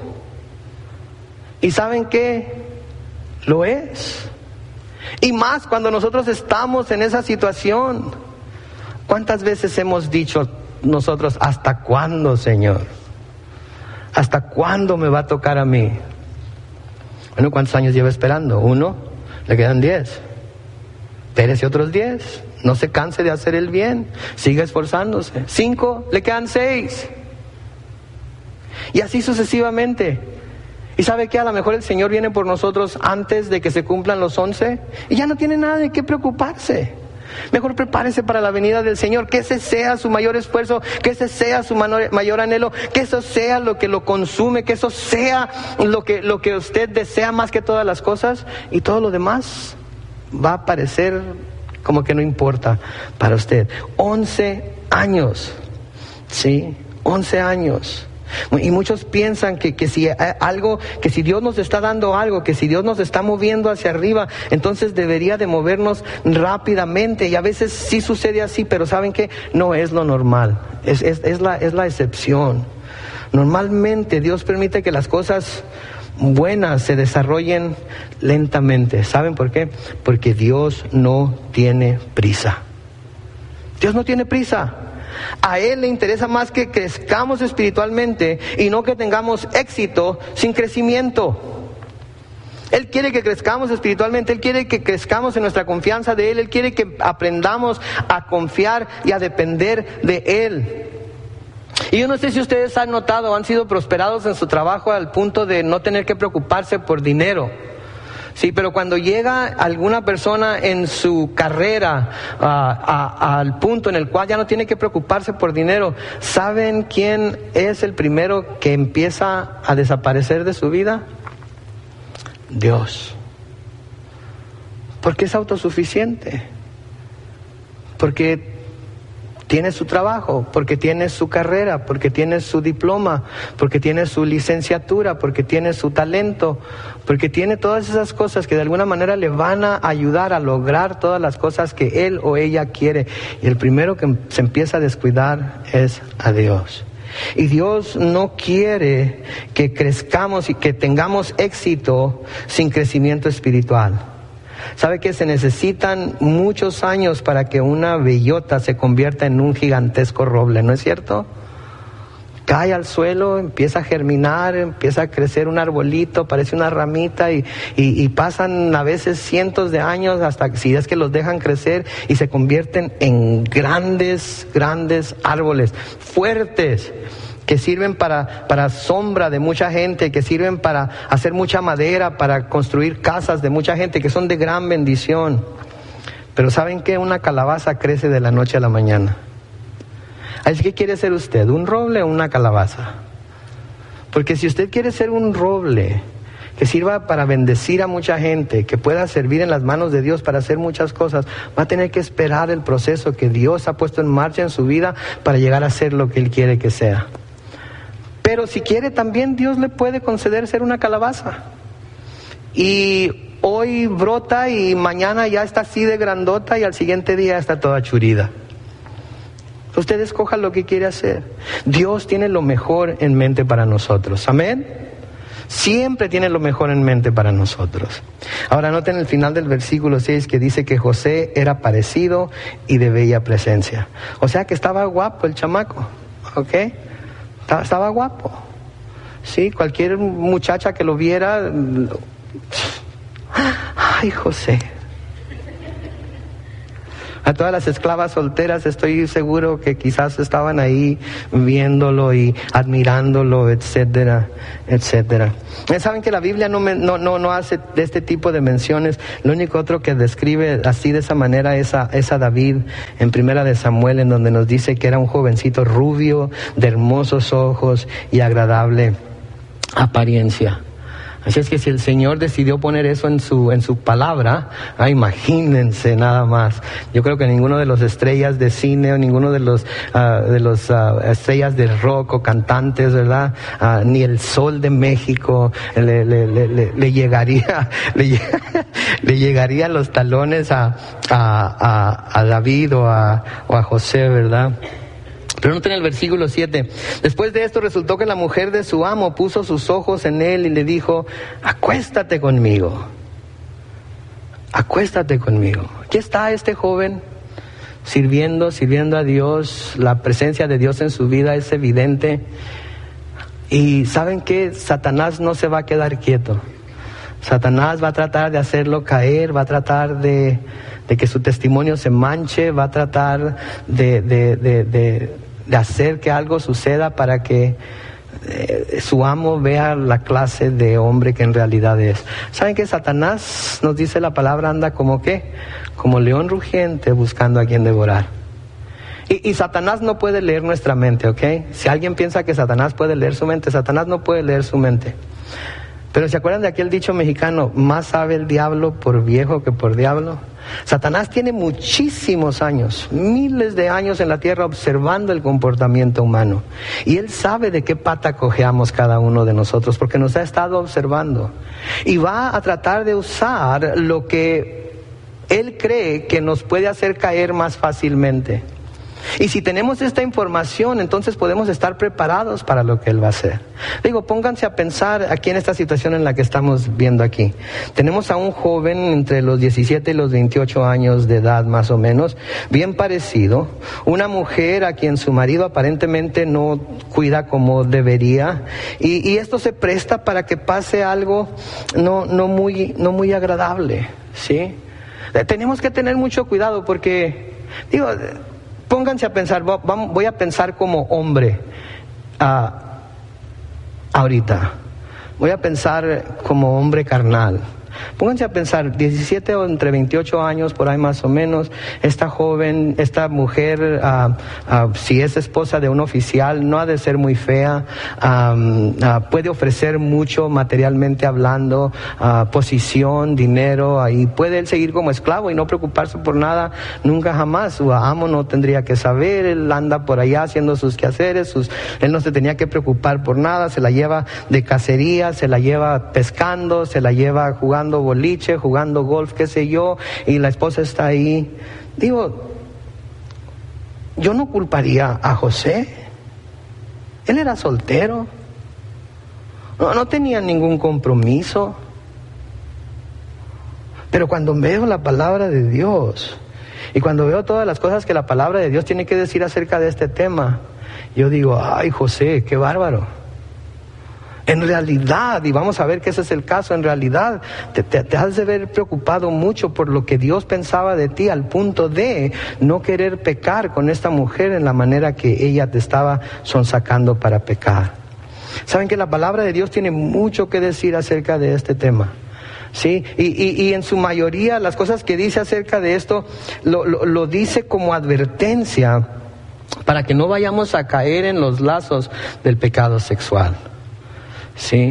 ¿Y saben qué? Lo es. Y más cuando nosotros estamos en esa situación. ¿Cuántas veces hemos dicho nosotros, ¿hasta cuándo, Señor? ¿Hasta cuándo me va a tocar a mí? Bueno, ¿cuántos años lleva esperando? Uno, le quedan diez. Espérese otros diez. No se canse de hacer el bien. Siga esforzándose. Cinco, le quedan seis. Y así sucesivamente. ¿Y sabe qué? A lo mejor el Señor viene por nosotros antes de que se cumplan los once y ya no tiene nada de qué preocuparse. Mejor prepárese para la venida del Señor, que ese sea su mayor esfuerzo, que ese sea su mayor anhelo, que eso sea lo que lo consume, que eso sea lo que, lo que usted desea más que todas las cosas, y todo lo demás va a parecer como que no importa para usted. Once años, ¿sí? Once años. Y muchos piensan que, que si algo, que si Dios nos está dando algo, que si Dios nos está moviendo hacia arriba, entonces debería de movernos rápidamente. Y a veces sí sucede así, pero ¿saben qué? No es lo normal, es, es, es, la, es la excepción. Normalmente Dios permite que las cosas buenas se desarrollen lentamente. ¿Saben por qué? Porque Dios no tiene prisa. Dios no tiene prisa. A Él le interesa más que crezcamos espiritualmente y no que tengamos éxito sin crecimiento. Él quiere que crezcamos espiritualmente, Él quiere que crezcamos en nuestra confianza de Él, Él quiere que aprendamos a confiar y a depender de Él. Y yo no sé si ustedes han notado, han sido prosperados en su trabajo al punto de no tener que preocuparse por dinero. Sí, pero cuando llega alguna persona en su carrera uh, a, a, al punto en el cual ya no tiene que preocuparse por dinero, ¿saben quién es el primero que empieza a desaparecer de su vida? Dios. Porque es autosuficiente. Porque tiene su trabajo, porque tiene su carrera, porque tiene su diploma, porque tiene su licenciatura, porque tiene su talento, porque tiene todas esas cosas que de alguna manera le van a ayudar a lograr todas las cosas que él o ella quiere. Y el primero que se empieza a descuidar es a Dios. Y Dios no quiere que crezcamos y que tengamos éxito sin crecimiento espiritual. ¿Sabe que se necesitan muchos años para que una bellota se convierta en un gigantesco roble? ¿No es cierto? Cae al suelo, empieza a germinar, empieza a crecer un arbolito, parece una ramita y, y, y pasan a veces cientos de años hasta si es que los dejan crecer y se convierten en grandes, grandes árboles, fuertes, que sirven para, para sombra de mucha gente, que sirven para hacer mucha madera, para construir casas de mucha gente, que son de gran bendición. Pero ¿saben qué? Una calabaza crece de la noche a la mañana. Así que, ¿qué quiere ser usted? ¿Un roble o una calabaza? Porque si usted quiere ser un roble que sirva para bendecir a mucha gente, que pueda servir en las manos de Dios para hacer muchas cosas, va a tener que esperar el proceso que Dios ha puesto en marcha en su vida para llegar a ser lo que Él quiere que sea. Pero si quiere también Dios le puede conceder ser una calabaza. Y hoy brota y mañana ya está así de grandota y al siguiente día está toda churida. Usted escoja lo que quiere hacer. Dios tiene lo mejor en mente para nosotros. Amén. Siempre tiene lo mejor en mente para nosotros. Ahora noten el final del versículo seis que dice que José era parecido y de bella presencia. O sea que estaba guapo el chamaco, ¿ok? Estaba, estaba guapo. Sí, cualquier muchacha que lo viera, ay, José. A todas las esclavas solteras estoy seguro que quizás estaban ahí viéndolo y admirándolo, etcétera, etcétera. Saben que la Biblia no, me, no, no, no hace de este tipo de menciones. Lo único otro que describe así de esa manera es a, es a David en Primera de Samuel, en donde nos dice que era un jovencito rubio, de hermosos ojos y agradable apariencia. Así es que si el Señor decidió poner eso en su en su palabra, ah, imagínense nada más. Yo creo que ninguno de los estrellas de cine o ninguno de los uh, de los uh, estrellas de rock o cantantes, ¿verdad? Uh, ni el Sol de México le, le, le, le, le llegaría le, le llegaría a los talones a a, a, a David o a, o a José, ¿verdad? Pero noten el versículo siete. Después de esto resultó que la mujer de su amo puso sus ojos en él y le dijo: acuéstate conmigo, acuéstate conmigo. Aquí está este joven sirviendo, sirviendo a Dios. La presencia de Dios en su vida es evidente. Y ¿saben qué? Satanás no se va a quedar quieto. Satanás va a tratar de hacerlo caer, va a tratar de, de que su testimonio se manche, va a tratar de, de, de, de, de hacer que algo suceda para que eh, su amo vea la clase de hombre que en realidad es. ¿Saben que Satanás, nos dice la palabra, anda como qué? Como león rugiente buscando a quien devorar? Y, y Satanás no puede leer nuestra mente, ¿ok? Si alguien piensa que Satanás puede leer su mente, Satanás no puede leer su mente. Pero ¿se acuerdan de aquel dicho mexicano? Más sabe el diablo por viejo que por diablo. Satanás tiene muchísimos años, miles de años en la tierra observando el comportamiento humano. Y él sabe de qué pata cojeamos cada uno de nosotros, porque nos ha estado observando. Y va a tratar de usar lo que él cree que nos puede hacer caer más fácilmente. Y si tenemos esta información, entonces podemos estar preparados para lo que Él va a hacer. Digo, pónganse a pensar aquí en esta situación en la que estamos viendo aquí. Tenemos a un joven entre los diecisiete y los veintiocho años de edad más o menos, bien parecido. Una mujer a quien su marido aparentemente no cuida como debería. Y, y esto se presta para que pase algo no, no muy, no muy agradable, ¿sí? Tenemos que tener mucho cuidado porque, digo... Pónganse a pensar, voy a pensar como hombre uh, ahorita. Voy a pensar como hombre carnal. Pónganse a pensar, diecisiete o entre veintiocho años, por ahí más o menos, esta joven, esta mujer, uh, uh, si es esposa de un oficial, no ha de ser muy fea, um, uh, puede ofrecer mucho materialmente hablando, uh, posición, dinero, y puede él seguir como esclavo y no preocuparse por nada, nunca jamás. Su amo no tendría que saber, él anda por allá haciendo sus quehaceres, sus, él no se tenía que preocupar por nada, se la lleva de cacería, se la lleva pescando, se la lleva jugando boliche, jugando golf, qué sé yo, y la esposa está ahí. Digo, yo no culparía a José. Él era soltero, no, no tenía ningún compromiso. Pero cuando veo la palabra de Dios y cuando veo todas las cosas que la palabra de Dios tiene que decir acerca de este tema, yo digo, ay, José, qué bárbaro. En realidad, y vamos a ver que ese es el caso, en realidad te, te, te has de ver preocupado mucho por lo que Dios pensaba de ti, al punto de no querer pecar con esta mujer en la manera que ella te estaba sonsacando para pecar. Saben que la palabra de Dios tiene mucho que decir acerca de este tema. Sí, y, y, y en su mayoría las cosas que dice acerca de esto lo, lo, lo dice como advertencia para que no vayamos a caer en los lazos del pecado sexual. Sí,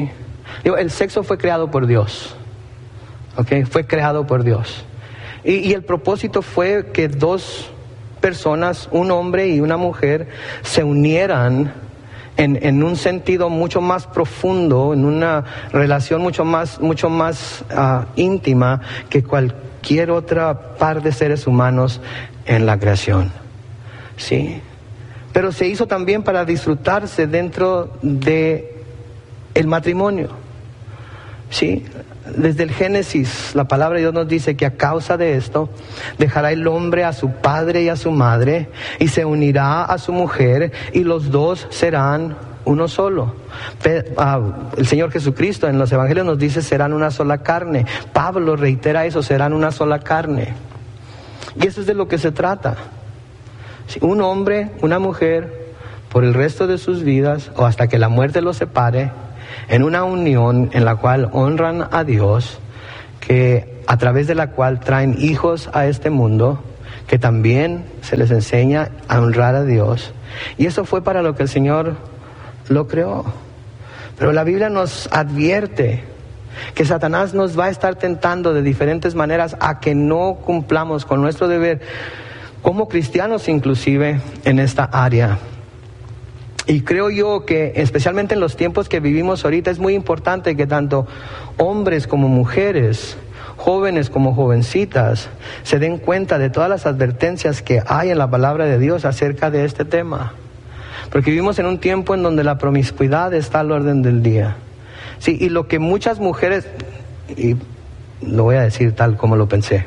Digo, el sexo fue creado por Dios. ¿Ok? Fue creado por Dios. Y, y el propósito fue que dos personas, un hombre y una mujer, se unieran en, en un sentido mucho más profundo, en una relación mucho más, mucho más uh, íntima que cualquier otra par de seres humanos en la creación. ¿Sí? Pero se hizo también para disfrutarse dentro de el matrimonio. ¿Sí? Desde el Génesis, la palabra de Dios nos dice que a causa de esto, dejará el hombre a su padre y a su madre, y se unirá a su mujer, y los dos serán uno solo. El Señor Jesucristo en los evangelios nos dice serán una sola carne. Pablo reitera eso, serán una sola carne. Y eso es de lo que se trata. Un hombre, una mujer, por el resto de sus vidas, o hasta que la muerte los separe, en una unión en la cual honran a Dios, que a través de la cual traen hijos a este mundo, que también se les enseña a honrar a Dios. Y eso fue para lo que el Señor lo creó. Pero la Biblia nos advierte que Satanás nos va a estar tentando de diferentes maneras a que no cumplamos con nuestro deber como cristianos, inclusive en esta área. Y creo yo que especialmente en los tiempos que vivimos ahorita es muy importante que tanto hombres como mujeres, jóvenes como jovencitas, se den cuenta de todas las advertencias que hay en la palabra de Dios acerca de este tema. Porque vivimos en un tiempo en donde la promiscuidad está al orden del día. Sí, y lo que muchas mujeres, y lo voy a decir tal como lo pensé,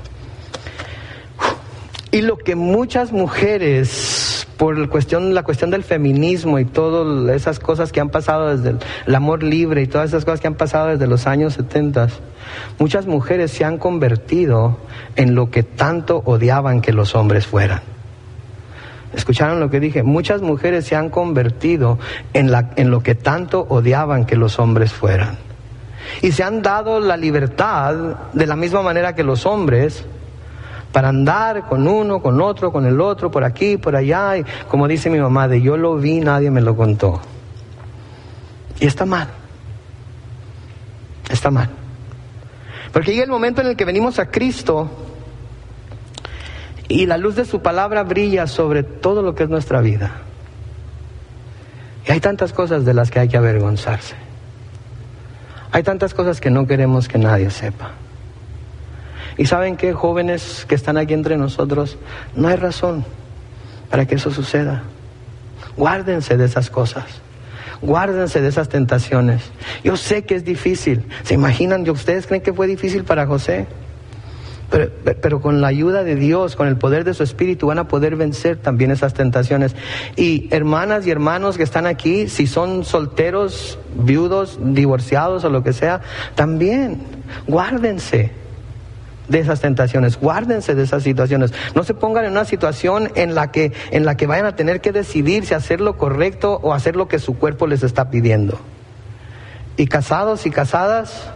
y lo que muchas mujeres, por la cuestión, la cuestión del feminismo y todas esas cosas que han pasado desde el, el amor libre y todas esas cosas que han pasado desde los años setenta, muchas mujeres se han convertido en lo que tanto odiaban que los hombres fueran. ¿Escucharon lo que dije? Muchas mujeres se han convertido en, la, en lo que tanto odiaban que los hombres fueran. Y se han dado la libertad de la misma manera que los hombres para andar con uno, con otro, con el otro, por aquí, por allá. Y como dice mi mamá, de yo lo vi, nadie me lo contó. Y está mal. Está mal. Porque llega el momento en el que venimos a Cristo y la luz de su palabra brilla sobre todo lo que es nuestra vida. Y hay tantas cosas de las que hay que avergonzarse. Hay tantas cosas que no queremos que nadie sepa. Y ¿saben qué, jóvenes que están aquí entre nosotros? No hay razón para que eso suceda. Guárdense de esas cosas. Guárdense de esas tentaciones. Yo sé que es difícil. ¿Se imaginan? ¿Ustedes creen que fue difícil para José? Pero, pero con la ayuda de Dios, con el poder de su Espíritu, van a poder vencer también esas tentaciones. Y hermanas y hermanos que están aquí, si son solteros, viudos, divorciados o lo que sea, también guárdense de esas tentaciones, guárdense de esas situaciones. No se pongan en una situación en la que, en la que vayan a tener que decidir si hacer lo correcto o hacer lo que su cuerpo les está pidiendo. Y casados y casadas,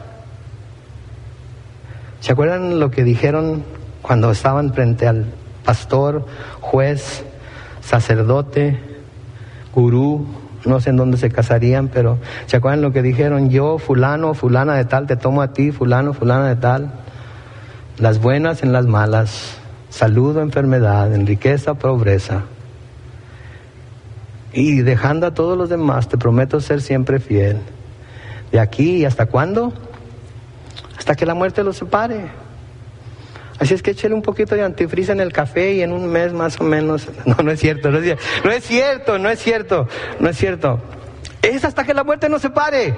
¿se acuerdan lo que dijeron cuando estaban frente al pastor, juez, sacerdote, gurú? No sé en dónde se casarían, pero ¿se acuerdan lo que dijeron? Yo, fulano, fulana de tal, te tomo a ti, fulano, fulana de tal. Las buenas en las malas, salud o enfermedad, en riqueza o pobreza. Y dejando a todos los demás, te prometo ser siempre fiel. ¿De aquí y hasta cuándo? Hasta que la muerte los separe. Así es que échale un poquito de antifreeze en el café y en un mes más o menos. No, no es cierto, no es cierto, no es cierto, no es cierto, no es cierto. Es hasta que la muerte nos separe.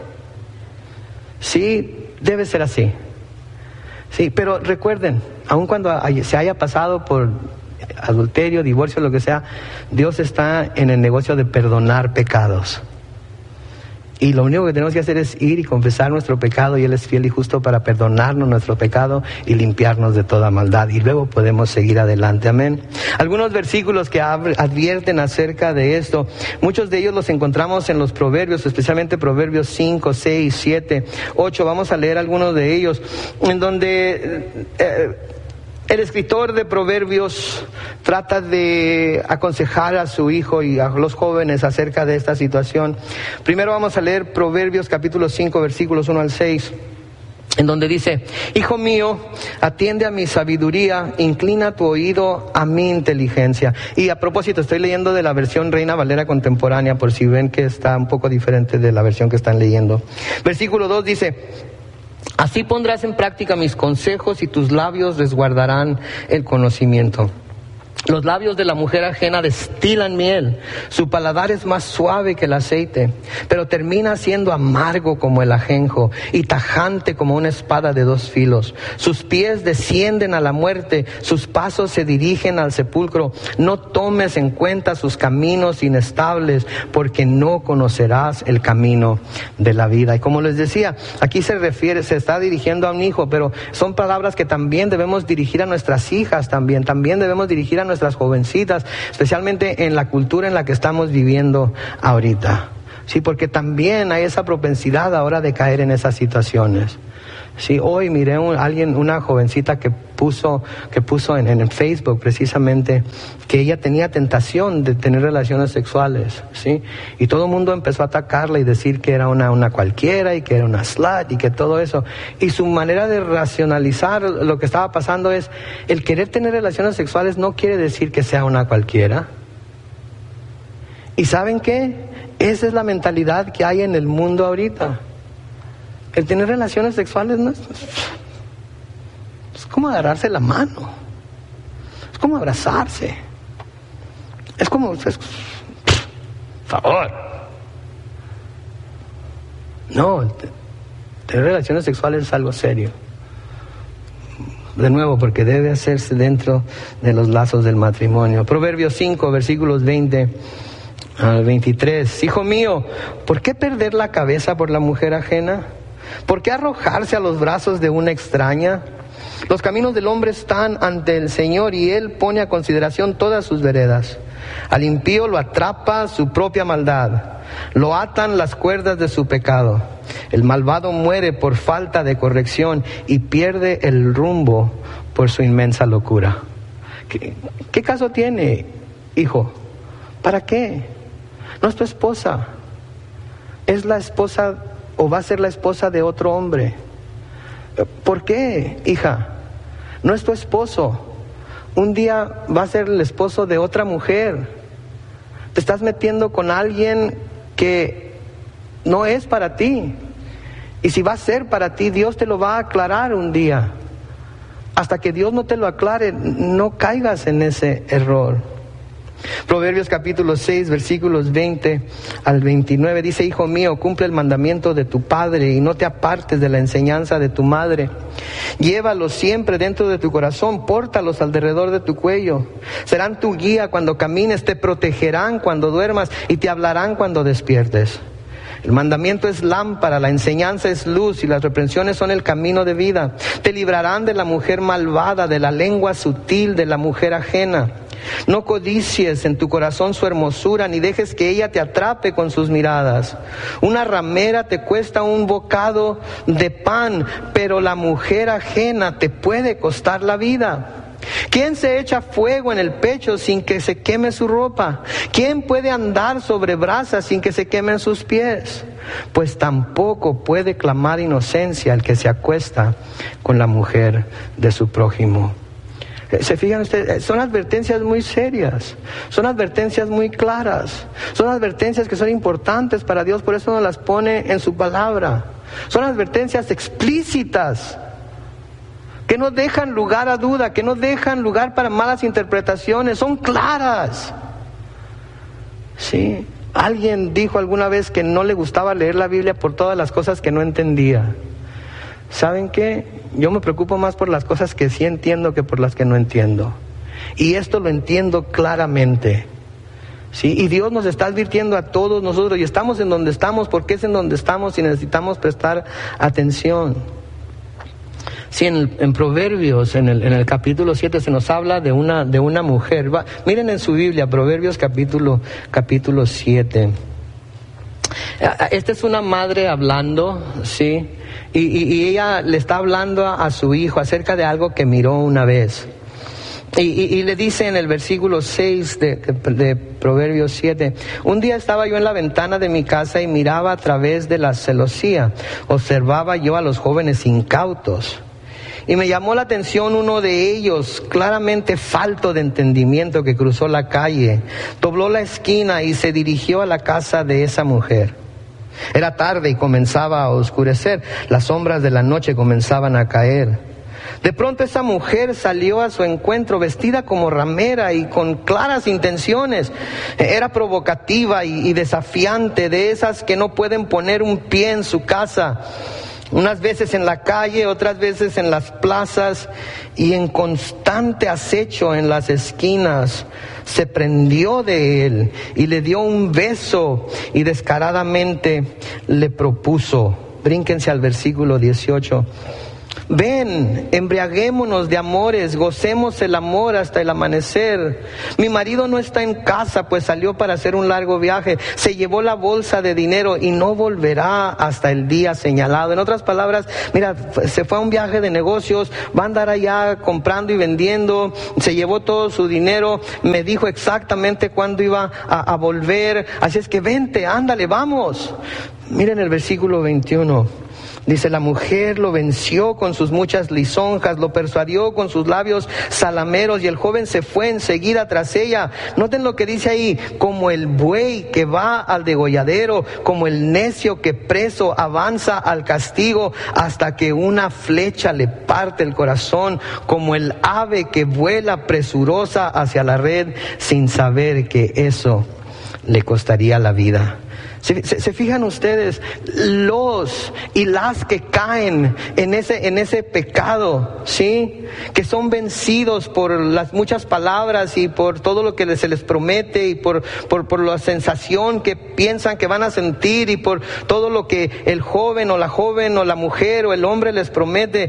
Sí, debe ser así. Sí, pero recuerden, aun cuando se haya pasado por adulterio, divorcio, lo que sea, Dios está en el negocio de perdonar pecados. Y lo único que tenemos que hacer es ir y confesar nuestro pecado, y Él es fiel y justo para perdonarnos nuestro pecado y limpiarnos de toda maldad. Y luego podemos seguir adelante. Amén. Algunos versículos que advierten acerca de esto, muchos de ellos los encontramos en los Proverbios, especialmente Proverbios cinco, seis, siete, ocho. Vamos a leer algunos de ellos, en donde... Eh, El escritor de Proverbios trata de aconsejar a su hijo y a los jóvenes acerca de esta situación. Primero vamos a leer Proverbios capítulo cinco, versículos uno al seis. En donde dice: hijo mío, atiende a mi sabiduría, inclina tu oído a mi inteligencia. Y a propósito, estoy leyendo de la versión Reina Valera contemporánea, por si ven que está un poco diferente de la versión que están leyendo. Versículo dos dice: así pondrás en práctica mis consejos y tus labios resguardarán el conocimiento. Los labios de la mujer ajena destilan miel, su paladar es más suave que el aceite, pero termina siendo amargo como el ajenjo y tajante como una espada de dos filos. Sus pies descienden a la muerte, sus pasos se dirigen al sepulcro. No tomes en cuenta sus caminos inestables, porque no conocerás el camino de la vida. Y como les decía, aquí se refiere, se está dirigiendo a un hijo, pero son palabras que también debemos dirigir a nuestras hijas también, también debemos dirigir a nuestras jovencitas, especialmente en la cultura en la que estamos viviendo ahorita. Sí, porque también hay esa propensidad ahora de caer en esas situaciones. Sí, hoy miré un, alguien, una jovencita que puso, que puso en, en Facebook precisamente que ella tenía tentación de tener relaciones sexuales, sí, y todo el mundo empezó a atacarla y decir que era una, una cualquiera y que era una slut y que todo eso. Y su manera de racionalizar lo que estaba pasando es: el querer tener relaciones sexuales no quiere decir que sea una cualquiera. ¿Y saben qué? Esa es la mentalidad que hay en el mundo ahorita. El tener relaciones sexuales no es, es como agarrarse la mano, es como abrazarse, es como, es, por favor. No, tener relaciones sexuales es algo serio. De nuevo, porque debe hacerse dentro de los lazos del matrimonio. Proverbios cinco, versículos veinte al veintitrés. Hijo mío, ¿por qué perder la cabeza por la mujer ajena? ¿Por qué arrojarse a los brazos de una extraña? Los caminos del hombre están ante el Señor y Él pone a consideración todas sus veredas. Al impío lo atrapa su propia maldad, lo atan las cuerdas de su pecado. El malvado muere por falta de corrección y pierde el rumbo por su inmensa locura. ¿Qué, qué caso tiene, hijo? ¿Para qué? No es tu esposa, es la esposa o va a ser la esposa de otro hombre. ¿Por qué, hija? No es tu esposo. Un día va a ser el esposo de otra mujer. Te estás metiendo con alguien que no es para ti. Y si va a ser para ti, Dios te lo va a aclarar un día. Hasta que Dios no te lo aclare, no caigas en ese error. Proverbios capítulo seis, versículos veinte al veintinueve dice: hijo mío, cumple el mandamiento de tu padre y no te apartes de la enseñanza de tu madre. Llévalos siempre dentro de tu corazón, pórtalos alrededor de tu cuello. Serán tu guía cuando camines, te protegerán cuando duermas y te hablarán cuando despiertes. El mandamiento es lámpara, la enseñanza es luz y las reprensiones son el camino de vida. Te librarán de la mujer malvada, de la lengua sutil de la mujer ajena. No codicies en tu corazón su hermosura, ni dejes que ella te atrape con sus miradas. Una ramera te cuesta un bocado de pan, pero la mujer ajena te puede costar la vida. ¿Quién se echa fuego en el pecho sin que se queme su ropa? ¿Quién puede andar sobre brasas sin que se quemen sus pies? Pues tampoco puede clamar inocencia el que se acuesta con la mujer de su prójimo. ¿Se fijan ustedes? Son advertencias muy serias, son advertencias muy claras, son advertencias que son importantes para Dios, por eso nos las pone en su palabra. Son advertencias explícitas, que no dejan lugar a duda, que no dejan lugar para malas interpretaciones, son claras. Sí, alguien dijo alguna vez que no le gustaba leer la Biblia por todas las cosas que no entendía. ¿Saben qué? Yo me preocupo más por las cosas que sí entiendo que por las que no entiendo. Y esto lo entiendo claramente. ¿Sí? Y Dios nos está advirtiendo a todos nosotros, y estamos en donde estamos porque es en donde estamos y necesitamos prestar atención. Sí, en, en Proverbios, en el, en el capítulo siete, se nos habla de una, de una mujer. Va, miren en su Biblia, Proverbios capítulo, capítulo siete. Esta es una madre hablando, ¿sí? Y, y, y ella le está hablando a, a su hijo acerca de algo que miró una vez. Y, y, y le dice en el versículo seis de, de, de Proverbios siete, un día estaba yo en la ventana de mi casa y miraba a través de la celosía, observaba yo a los jóvenes incautos. Y me llamó la atención uno de ellos, claramente falto de entendimiento, que cruzó la calle, dobló la esquina y se dirigió a la casa de esa mujer. Era tarde y comenzaba a oscurecer, las sombras de la noche comenzaban a caer. De pronto esa mujer salió a su encuentro vestida como ramera y con claras intenciones. Era provocativa y, y desafiante, de esas que no pueden poner un pie en su casa. Unas veces en la calle, otras veces en las plazas y en constante acecho en las esquinas. Se prendió de él y le dio un beso y descaradamente le propuso. Brínquense al versículo dieciocho. Ven, embriaguémonos de amores, gocemos el amor hasta el amanecer. Mi marido no está en casa, pues salió para hacer un largo viaje. Se llevó la bolsa de dinero y no volverá hasta el día señalado. En otras palabras, mira, se fue a un viaje de negocios, va a andar allá comprando y vendiendo, se llevó todo su dinero, me dijo exactamente cuándo iba a, a volver. Así es que vente, ándale, vamos. Miren el versículo veintiuno. Dice, la mujer lo venció con sus muchas lisonjas, lo persuadió con sus labios salameros y el joven se fue enseguida tras ella. Noten lo que dice ahí, como el buey que va al degolladero, como el necio que preso avanza al castigo hasta que una flecha le parte el corazón, como el ave que vuela presurosa hacia la red sin saber que eso le costaría la vida. ¿Se, se, se fijan ustedes? Los y las que caen en ese, en ese pecado, ¿sí? Que son vencidos por las muchas palabras y por todo lo que se les promete y por, por, por la sensación que piensan que van a sentir y por todo lo que el joven o la joven o la mujer o el hombre les promete.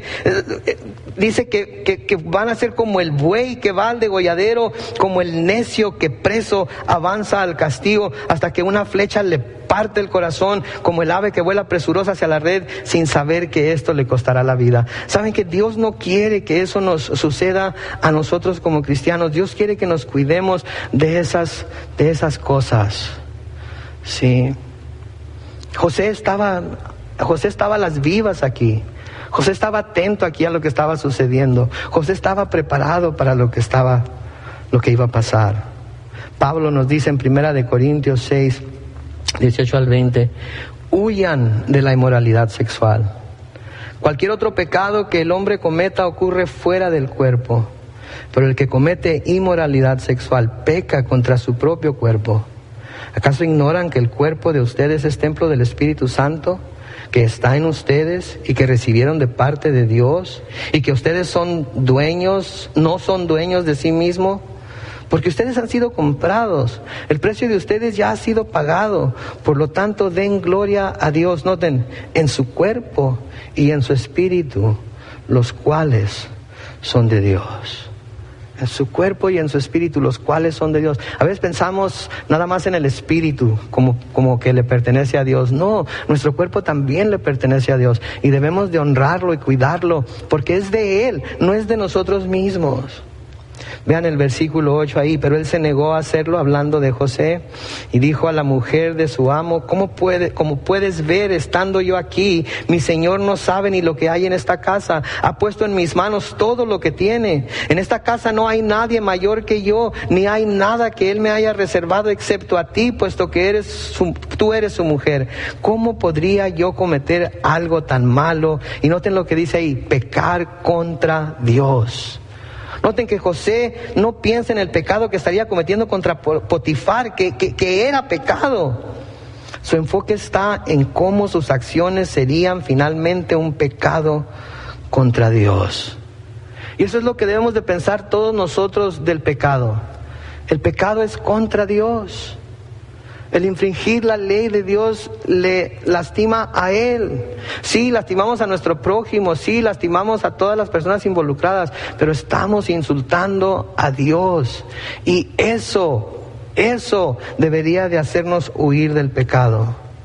Dice que, que, que van a ser como el buey que va al degolladero, como el necio que preso avanza al castigo hasta que una flecha le parte el corazón, como el ave que vuela presurosa hacia la red sin saber que esto le costará la vida. Saben que Dios no quiere que eso nos suceda a nosotros como cristianos. Dios quiere que nos cuidemos de esas, de esas cosas. Sí. José estaba, José estaba a las vivas aquí. José estaba atento aquí a lo que estaba sucediendo. José estaba preparado para lo que estaba, lo que iba a pasar. Pablo nos dice en Primera de Corintios seis, dieciocho al veinte, huyan de la inmoralidad sexual. Cualquier otro pecado que el hombre cometa ocurre fuera del cuerpo, pero el que comete inmoralidad sexual peca contra su propio cuerpo. ¿Acaso ignoran que el cuerpo de ustedes es templo del Espíritu Santo, que está en ustedes y que recibieron de parte de Dios, y que ustedes son dueños, no son dueños de sí mismos? Porque ustedes han sido comprados, el precio de ustedes ya ha sido pagado, por lo tanto den gloria a Dios, noten, en su cuerpo y en su espíritu, los cuales son de Dios. En su cuerpo y en su espíritu, los cuales son de Dios. A veces pensamos nada más en el espíritu, como, como que le pertenece a Dios. No, nuestro cuerpo también le pertenece a Dios y debemos de honrarlo y cuidarlo, porque es de Él, no es de nosotros mismos. Vean el versículo ocho ahí, pero él se negó a hacerlo, hablando de José, y dijo a la mujer de su amo, ¿cómo puede, como puedes ver, estando yo aquí, mi señor no sabe ni lo que hay en esta casa, ha puesto en mis manos todo lo que tiene. En esta casa no hay nadie mayor que yo, ni hay nada que él me haya reservado excepto a ti, puesto que eres su, tú eres su mujer. ¿Cómo podría yo cometer algo tan malo? Y noten lo que dice ahí, pecar contra Dios. Noten que José no piensa en el pecado que estaría cometiendo contra Potifar, que, que, que era pecado. Su enfoque está en cómo sus acciones serían finalmente un pecado contra Dios. Y eso es lo que debemos de pensar todos nosotros del pecado. El pecado es contra Dios. El infringir la ley de Dios le lastima a Él. Sí, lastimamos a nuestro prójimo, sí, lastimamos a todas las personas involucradas, pero estamos insultando a Dios. Y eso, eso debería de hacernos huir del pecado.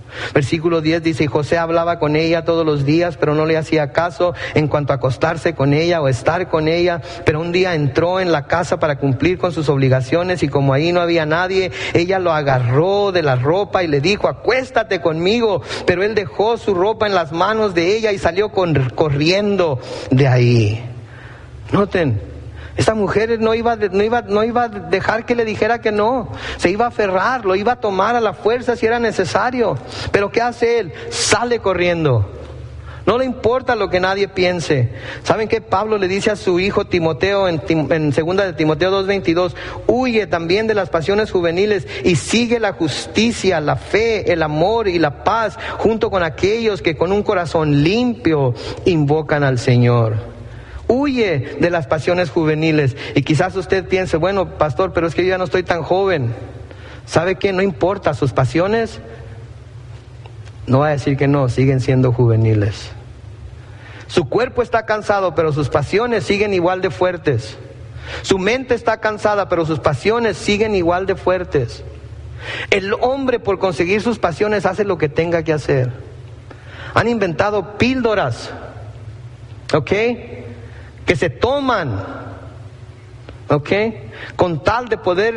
Versículo diez dice, y José hablaba con ella todos los días, pero no le hacía caso en cuanto a acostarse con ella o estar con ella. Pero un día entró en la casa para cumplir con sus obligaciones, y como ahí no había nadie, ella lo agarró de la ropa y le dijo, acuéstate conmigo. Pero él dejó su ropa en las manos de ella y salió con, corriendo de ahí. Noten, esta mujer no iba, no, iba, no iba a dejar que le dijera que no. Se iba a aferrar, lo iba a tomar a la fuerza si era necesario. Pero ¿qué hace él? Sale corriendo. No le importa lo que nadie piense. ¿Saben qué? Pablo le dice a su hijo Timoteo en, en segunda de Timoteo dos veintidós, huye también de las pasiones juveniles y sigue la justicia, la fe, el amor y la paz, junto con aquellos que con un corazón limpio invocan al Señor. Huye de las pasiones juveniles. Y quizás usted piense, bueno, pastor, pero es que yo ya no estoy tan joven. ¿Sabe qué? No importa, sus pasiones, no va a decir que no, siguen siendo juveniles. Su cuerpo está cansado, pero sus pasiones siguen igual de fuertes. Su mente está cansada, pero sus pasiones siguen igual de fuertes. El hombre, por conseguir sus pasiones, hace lo que tenga que hacer. Han inventado píldoras, ¿ok?, que se toman, ¿ok?, con tal de poder